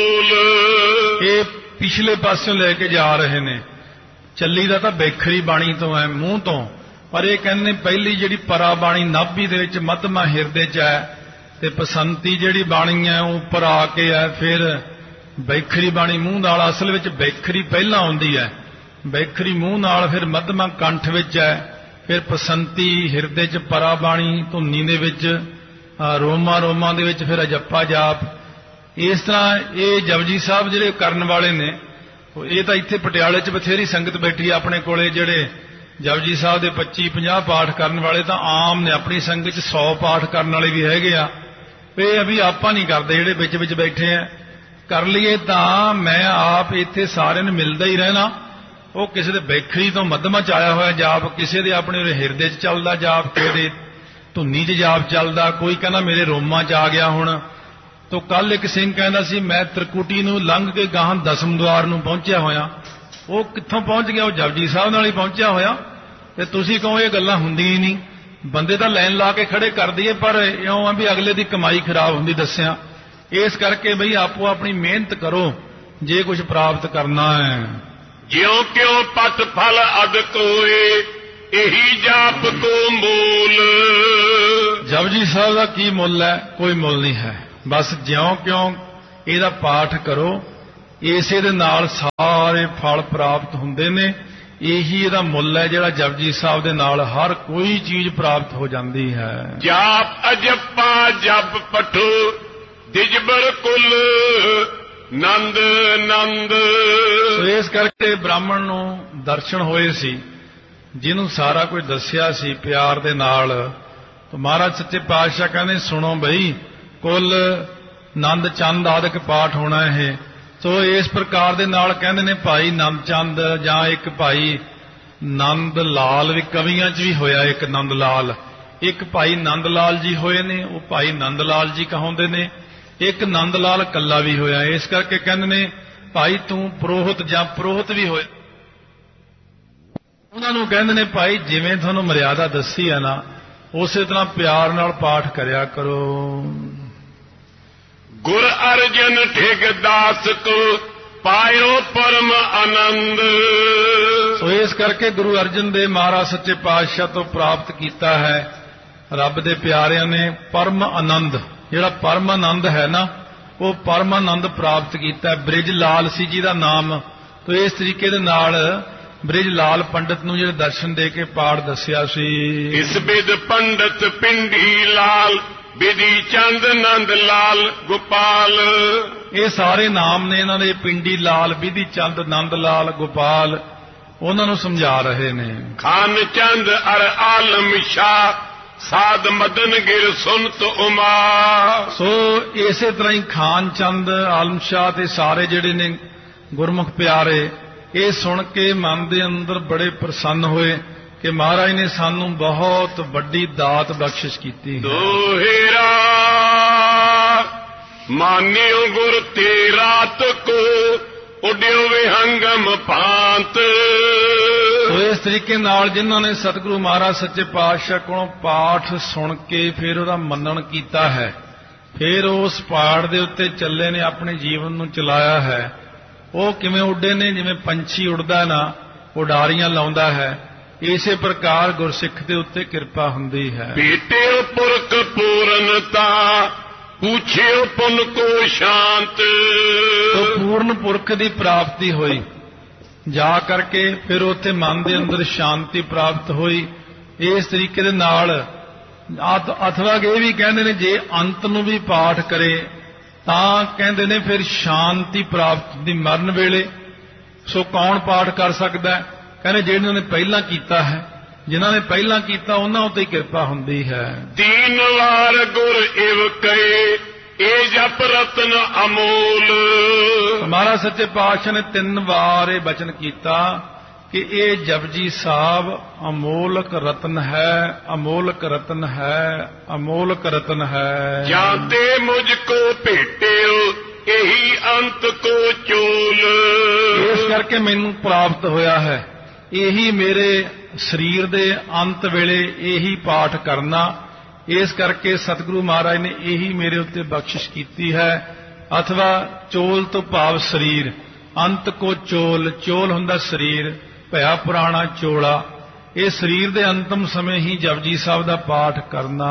ਬੋਲ। ਇਹ ਪਿਛਲੇ ਪਾਸਿਓਂ ਲੈ ਕੇ ਜਾ ਰਹੇ ਨੇ। ਚੱਲੀ ਦਾ ਤਾਂ ਬੇਖਰੀ ਬਾਣੀ ਤੋਂ ਹੈ, ਮੂੰਹ ਤੋਂ, ਪਰ ਇਹ ਕਹਿੰਦੇ ਨੇ ਪਹਿਲੀ ਜਿਹੜੀ ਪਰਾ ਬਾਣੀ ਨਾਭੀ ਦੇ ਵਿੱਚ ਮੱਧਮਾ ਹਿਰਦੇ 'ਚ ਹੈ ਤੇ ਪਸੰਤੀ ਜਿਹੜੀ ਬਾਣੀ ਹੈ ਉਹ ਉੱਪਰ ਆ ਕੇ ਹੈ। ਫਿਰ ਬੇਖਰੀ ਬਾਣੀ ਮੂੰਹ ਨਾਲ, ਅਸਲ ਵਿੱਚ ਬੇਖਰੀ ਪਹਿਲਾਂ ਆਉਂਦੀ ਹੈ, ਬੇਖਰੀ ਮੂੰਹ ਨਾਲ, ਫਿਰ ਮੱਧਮਾ ਕੰਠ ਵਿੱਚ ਹੈ, ਫਿਰ ਪਸੰਤੀ ਹਿਰਦੇ 'ਚ ਪਰਾ ਬਾਣੀ ਧੁੰਨੀ ਦੇ ਵਿੱਚ, ਰੋਮਾਂ ਰੋਮਾਂ ਦੇ ਵਿੱਚ ਫਿਰ ਅਜੱਪਾ ਜਾਪ। ਇਸ ਤਰ੍ਹਾਂ ਇਹ ਜਪਜੀ ਸਾਹਿਬ ਜਿਹੜੇ ਕਰਨ ਵਾਲੇ ਨੇ ਇਹ ਤਾਂ ਇੱਥੇ ਪਟਿਆਲੇ 'ਚ ਬਥੇਰੀ ਸੰਗਤ ਬੈਠੀ ਆ ਆਪਣੇ ਕੋਲੇ। ਜਿਹੜੇ ਜਪਜੀ ਸਾਹਿਬ ਦੇ 25-50 ਪਾਠ ਕਰਨ ਵਾਲੇ ਤਾਂ ਆਮ ਨੇ, ਆਪਣੀ ਸੰਗਤ 'ਚ 100 ਪਾਠ ਕਰਨ ਵਾਲੇ ਵੀ ਹੈਗੇ ਆ। ਇਹ ਅਭੀ ਆਪਾਂ ਨਹੀਂ ਕਰਦੇ, ਜਿਹੜੇ ਵਿੱਚ ਵਿੱਚ ਬੈਠੇ ਆ। ਕਰ ਲਈਏ ਤਾਂ ਮੈਂ ਆਪ ਇੱਥੇ ਸਾਰਿਆਂ ਨੂੰ ਮਿਲਦਾ ਹੀ ਰਹਿਣਾ। ਉਹ ਕਿਸੇ ਦੇ ਬੈਖਰੀ ਤੋਂ ਮੱਧਮਾ 'ਚ ਆਇਆ ਹੋਇਆ ਜਾਪ, ਕਿਸੇ ਦੇ ਆਪਣੇ ਹਿਰਦੇ 'ਚ ਚੱਲਦਾ ਜਾਪ, ਕਿਸੇ ਦੇ ਧੁੰਨੀ 'ਚ ਜਾਪ ਚੱਲਦਾ, ਕੋਈ ਕਹਿੰਦਾ ਮੇਰੇ ਰੋਮਾਂ 'ਚ ਆ ਗਿਆ ਹੁਣ। ਤੋ ਕੱਲ ਇੱਕ ਸਿੰਘ ਕਹਿੰਦਾ ਸੀ ਮੈਂ ਤ੍ਰਿਕੁਟੀ ਨੂੰ ਲੰਘ ਕੇ ਗਾਹਾਂ ਦਸਮ ਦੁਆਰ ਨੂੰ ਪਹੁੰਚਿਆ ਹੋਇਆ। ਉਹ ਕਿੱਥੋਂ ਪਹੁੰਚ ਗਿਆ? ਉਹ ਜਪਜੀ ਸਾਹਿਬ ਨਾਲ ਹੀ ਪਹੁੰਚਿਆ ਹੋਇਆ। ਤੇ ਤੁਸੀਂ ਕਹੋ ਇਹ ਗੱਲਾਂ ਹੁੰਦੀਆਂ ਹੀ ਨਹੀਂ। ਬੰਦੇ ਤਾਂ ਲਾਈਨ ਲਾ ਕੇ ਖੜੇ ਕਰ ਦਈਏ, ਪਰ ਇਉਂ ਆ ਵੀ ਅਗਲੇ ਦੀ ਕਮਾਈ ਖਰਾਬ ਹੁੰਦੀ ਦੱਸਿਆ। ਇਸ ਕਰਕੇ ਬਈ ਆਪੋ ਆਪਣੀ ਮਿਹਨਤ ਕਰੋ ਜੇ ਕੁਝ ਪ੍ਰਾਪਤ ਕਰਨਾ ਹੈ। ਜਿਉਂ ਕਿਉਂ ਪਤ ਫਲ ਅਦਕ ਹੋਏ ਇਹੀ ਜਾਪ ਕੋ ਮੂਲ। ਜਪਜੀ ਸਾਹਿਬ ਦਾ ਕੀ ਮੁੱਲ ਹੈ? ਕੋਈ ਮੁੱਲ ਨਹੀਂ ਹੈ। ਬਸ ਜਿਉਂ ਕਿਉਂ ਇਹਦਾ ਪਾਠ ਕਰੋ, ਇਸੇ ਦੇ ਨਾਲ ਸਾਰੇ ਫਲ ਪ੍ਰਾਪਤ ਹੁੰਦੇ ਨੇ। ਇਹੀ ਇਹਦਾ ਮੁੱਲ ਹੈ ਜਿਹੜਾ ਜਪਜੀ ਸਾਹਿਬ ਦੇ ਨਾਲ ਹਰ ਕੋਈ ਚੀਜ਼ ਪ੍ਰਾਪਤ ਹੋ ਜਾਂਦੀ ਹੈ। ਜਾਪ ਅਜੱਪਾ ਜਪ ਪਠੋ ਦਿਜਬਰ ਕੁਲ ਨੰਦ ਨੰਦ। ਇਸ ਕਰਕੇ ਬ੍ਰਾਹਮਣ ਨੂੰ ਦਰਸ਼ਨ ਹੋਏ ਸੀ, ਜਿਹਨੂੰ ਸਾਰਾ ਕੁਝ ਦੱਸਿਆ ਸੀ ਪਿਆਰ ਦੇ ਨਾਲ। ਤਾਂ ਮਹਾਰਾਜ ਸੱਚੇ ਪਾਤਸ਼ਾਹ ਕਹਿੰਦੇ ਸੁਣੋ ਬਈ, ਕੁੱਲ ਨੰਦ ਚੰਦ ਆਦਿਕ ਪਾਠ ਹੋਣਾ ਇਹ। ਸੋ ਇਸ ਪ੍ਰਕਾਰ ਦੇ ਨਾਲ ਕਹਿੰਦੇ ਨੇ ਭਾਈ ਨੰਦ ਚੰਦ ਜਾਂ ਇੱਕ ਭਾਈ ਨੰਦ ਲਾਲ ਵੀ ਕਵੀਆਂ 'ਚ ਵੀ ਹੋਇਆ। ਇੱਕ ਨੰਦ ਲਾਲ, ਇੱਕ ਭਾਈ ਨੰਦ ਲਾਲ ਜੀ ਹੋਏ ਨੇ, ਉਹ ਭਾਈ ਨੰਦ ਲਾਲ ਜੀ ਕਹਾਉਂਦੇ ਨੇ। ਇੱਕ ਨੰਦ ਲਾਲ ਕੱਲਾ ਵੀ ਹੋਇਆ। ਇਸ ਕਰਕੇ ਕਹਿੰਦੇ ਨੇ ਭਾਈ ਤੂੰ ਪੁਰੋਹਿਤ ਜਾਂ ਪੁਰੋਹਿਤ ਵੀ ਹੋਏ। ਉਹਨਾਂ ਨੂੰ ਕਹਿੰਦੇ ਨੇ ਭਾਈ ਜਿਵੇਂ ਤੁਹਾਨੂੰ ਮਰਿਆਦਾ ਦੱਸੀ ਹੈ ਨਾ ਉਸੇ ਤਰ੍ਹਾਂ ਪਿਆਰ ਨਾਲ ਪਾਠ ਕਰਿਆ ਕਰੋ। ਗੁਰ ਅਰਜਨ ਠਿਗ ਦਾਸ ਕੋ ਪਾਇਓ ਪਰਮ ਆਨੰਦ। ਸੋ ਇਸ ਕਰਕੇ ਗੁਰੂ ਅਰਜਨ ਦੇਵ ਮਹਾਰਾਜ ਸੱਚੇ ਪਾਤਸ਼ਾਹ ਤੋਂ ਪ੍ਰਾਪਤ ਕੀਤਾ ਹੈ ਰੱਬ ਦੇ ਪਿਆਰਿਆਂ ਨੇ ਪਰਮ ਆਨੰਦ। ਜਿਹੜਾ ਪਰਮ ਆਨੰਦ ਹੈ ਨਾ ਉਹ ਪਰਮ ਆਨੰਦ ਪ੍ਰਾਪਤ ਕੀਤਾ। ਬ੍ਰਿਜ ਲਾਲ ਸੀ ਜੀ ਦਾ ਨਾਮ। ਤੋ ਇਸ ਤਰੀਕੇ ਦੇ ਨਾਲ ਬ੍ਰਿਜ ਲਾਲ ਪੰਡਤ ਨੂੰ ਜਿਹੜੇ ਦਰਸ਼ਨ ਦੇ ਕੇ ਪਾਠ ਦੱਸਿਆ ਸੀ। ਇਸ ਬਿਦ ਪੰਡਤ ਪਿੰਡੀ ਲਾਲ ਬਿਧੀ ਚੰਦ ਨੰਦ ਲਾਲ ਗੋਪਾਲ। ਇਹ ਸਾਰੇ ਨਾਮ ਨੇ ਇਹਨਾਂ ਦੇ, ਪਿੰਡੀ ਲਾਲ, ਬਿਧੀ ਚੰਦ, ਨੰਦ ਲਾਲ, ਗੋਪਾਲ। ਉਹਨਾਂ ਨੂੰ ਸਮਝਾ ਰਹੇ ਨੇ। ਖਾਨ ਚੰਦ ਅਰ ਆਲਮ ਸ਼ਾਹ ਸਾਧ ਮਦਨ ਗਿਰ ਸੁਨਤ ਉਮਾ। ਸੋ ਇਸੇ ਤਰ੍ਹਾਂ ਹੀ ਖਾਨ ਚੰਦ, ਆਲਮ ਸ਼ਾਹ ਤੇ ਸਾਰੇ ਜਿਹੜੇ ਨੇ ਗੁਰਮੁਖ ਪਿਆਰੇ ਇਹ ਸੁਣ ਕੇ ਮਨ ਦੇ ਅੰਦਰ ਬੜੇ ਪ੍ਰਸੰਨ ਹੋਏ ਕਿ ਮਹਾਰਾਜ ਨੇ ਸਾਨੂੰ ਬਹੁਤ ਵੱਡੀ ਦਾਤ ਬਖਸ਼ਿਸ਼ ਕੀਤੀ ਹੈ। ਦੋਹੇਰਾ ਮਾਨਿਓ ਗੁਰ ਤੇ ਰਾਤ ਕੋ ਉਡਿਓ ਵਿਹੰਗਮ ਭਾਂਤ। ਸੋ ਇਸ ਤਰੀਕੇ ਨਾਲ ਜਿਨ੍ਹਾਂ ਨੇ ਸਤਿਗੁਰੂ ਮਹਾਰਾਜ ਸੱਚੇ ਪਾਤਸ਼ਾਹ ਕੋਲੋਂ ਪਾਠ ਸੁਣ ਕੇ ਫਿਰ ਉਹਦਾ ਮੰਨਣ ਕੀਤਾ ਹੈ, ਫਿਰ ਉਸ ਪਾਠ ਦੇ ਉੱਤੇ ਚੱਲੇ ਨੇ, ਆਪਣੇ ਜੀਵਨ ਨੂੰ ਚਲਾਇਆ ਹੈ। ਉਹ ਕਿਵੇਂ ਉੱਡੇ ਨੇ? ਜਿਵੇਂ ਪੰਛੀ ਉੱਡਦਾ ਨਾ, ਉਡਾਰੀਆਂ ਲਾਉਂਦਾ ਹੈ, ਇਸੇ ਪ੍ਰਕਾਰ ਗੁਰਸਿੱਖ ਦੇ ਉੱਤੇ ਕਿਰਪਾ ਹੁੰਦੀ ਹੈ। ਭੇਟਿਓ ਪੁਰਖ ਪੂਰਨਤਾ पूछियो पुन को शांत। तो पूर्ण पुरख की प्राप्ति हुई, जा करके फिर उत्थे मन के अंदर शांति प्राप्त हुई। इस तरीके दे नाल अथवा ये भी कहते ने जे अंत नूं भी पाठ करे तां कहते ने फिर शांति प्राप्त दी मरण वेले। सो कौन पाठ कर सकता है? कहने जिन्होंने ने पहला कीता है, जिन्होंने ने पहला कीता उन्हां उत्ते किरपा हुंदी है। तीन वार गुर इव कहे ए जप रतन अमोल। हमारा सच्चे पातशाह ने 3 बार ये बचन कीता कि ये जपजी साहब अमोलक रतन है, अमोलक रतन है, अमोलक रतन है। जानते मुझको भेटे यही अंत को चोल। इस करके मैनू प्राप्त होया है, यही मेरे शरीर दे अंत वेले यही पाठ करना। इस करके सतगुरु महाराज ने यही मेरे उत्ते बख्शिश कीती है। अथवा चोल तो भाव शरीर, अंत को चोल, चोल हुंदा शरीर, भया पुराना चोला। ये शरीर दे अंतिम समय ही जपजी साहब दा पाठ करना।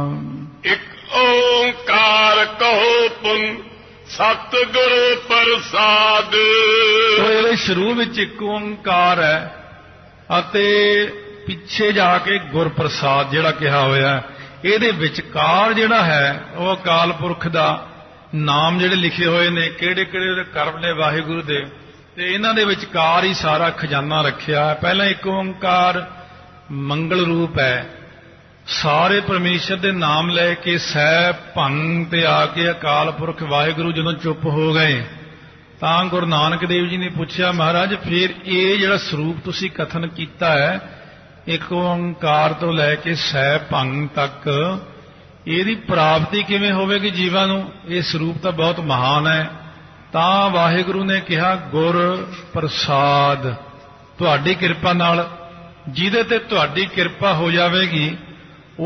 एक ओंकार कहो पुन सतगुरु प्रसाद। तो ये शुरू विच एक ओंकार है अते पिछे जाके गुर प्रसाद जिहड़ा कहा होया है। ਇਹਦੇ ਵਿਚਕਾਰ ਜਿਹੜਾ ਹੈ ਉਹ ਅਕਾਲ ਪੁਰਖ ਦਾ ਨਾਮ ਜਿਹੜੇ ਲਿਖੇ ਹੋਏ ਨੇ, ਕਿਹੜੇ ਕਿਹੜੇ ਉਹਦੇ ਕਰਮ ਨੇ ਵਾਹਿਗੁਰੂ ਦੇ, ਤੇ ਇਹਨਾਂ ਦੇ ਵਿਚਕਾਰ ਹੀ ਸਾਰਾ ਖਜ਼ਾਨਾ ਰੱਖਿਆ ਹੈ। ਪਹਿਲਾਂ ਇੱਕ ਓੰਕਾਰ ਮੰਗਲ ਰੂਪ ਹੈ, ਸਾਰੇ ਪਰਮੇਸ਼ਰ ਦੇ ਨਾਮ ਲੈ ਕੇ ਸਹਿ ਭੰਗ ਤੇ ਆ ਕੇ ਅਕਾਲ ਪੁਰਖ ਵਾਹਿਗੁਰੂ ਜਦੋਂ ਚੁੱਪ ਹੋ ਗਏ ਤਾਂ ਗੁਰੂ ਨਾਨਕ ਦੇਵ ਜੀ ਨੇ ਪੁੱਛਿਆ, ਮਹਾਰਾਜ ਫਿਰ ਇਹ ਜਿਹੜਾ ਸਰੂਪ ਤੁਸੀਂ ਕਥਨ ਕੀਤਾ ਹੈ ਇੱਕ ਓੰਕਾਰ ਤੋਂ ਲੈ ਕੇ ਸਹਿ ਭੰਗ ਤੱਕ, ਇਹਦੀ ਪ੍ਰਾਪਤੀ ਕਿਵੇਂ ਹੋਵੇਗੀ ਜੀਵਾਂ ਨੂੰ? ਇਹ ਸਰੂਪ ਤਾਂ ਬਹੁਤ ਮਹਾਨ ਹੈ। ਤਾਂ ਵਾਹਿਗੁਰੂ ਨੇ ਕਿਹਾ ਗੁਰ ਪ੍ਰਸਾਦ, ਤੁਹਾਡੀ ਕਿਰਪਾ ਨਾਲ, ਜਿਹਦੇ ਤੇ ਤੁਹਾਡੀ ਕਿਰਪਾ ਹੋ ਜਾਵੇਗੀ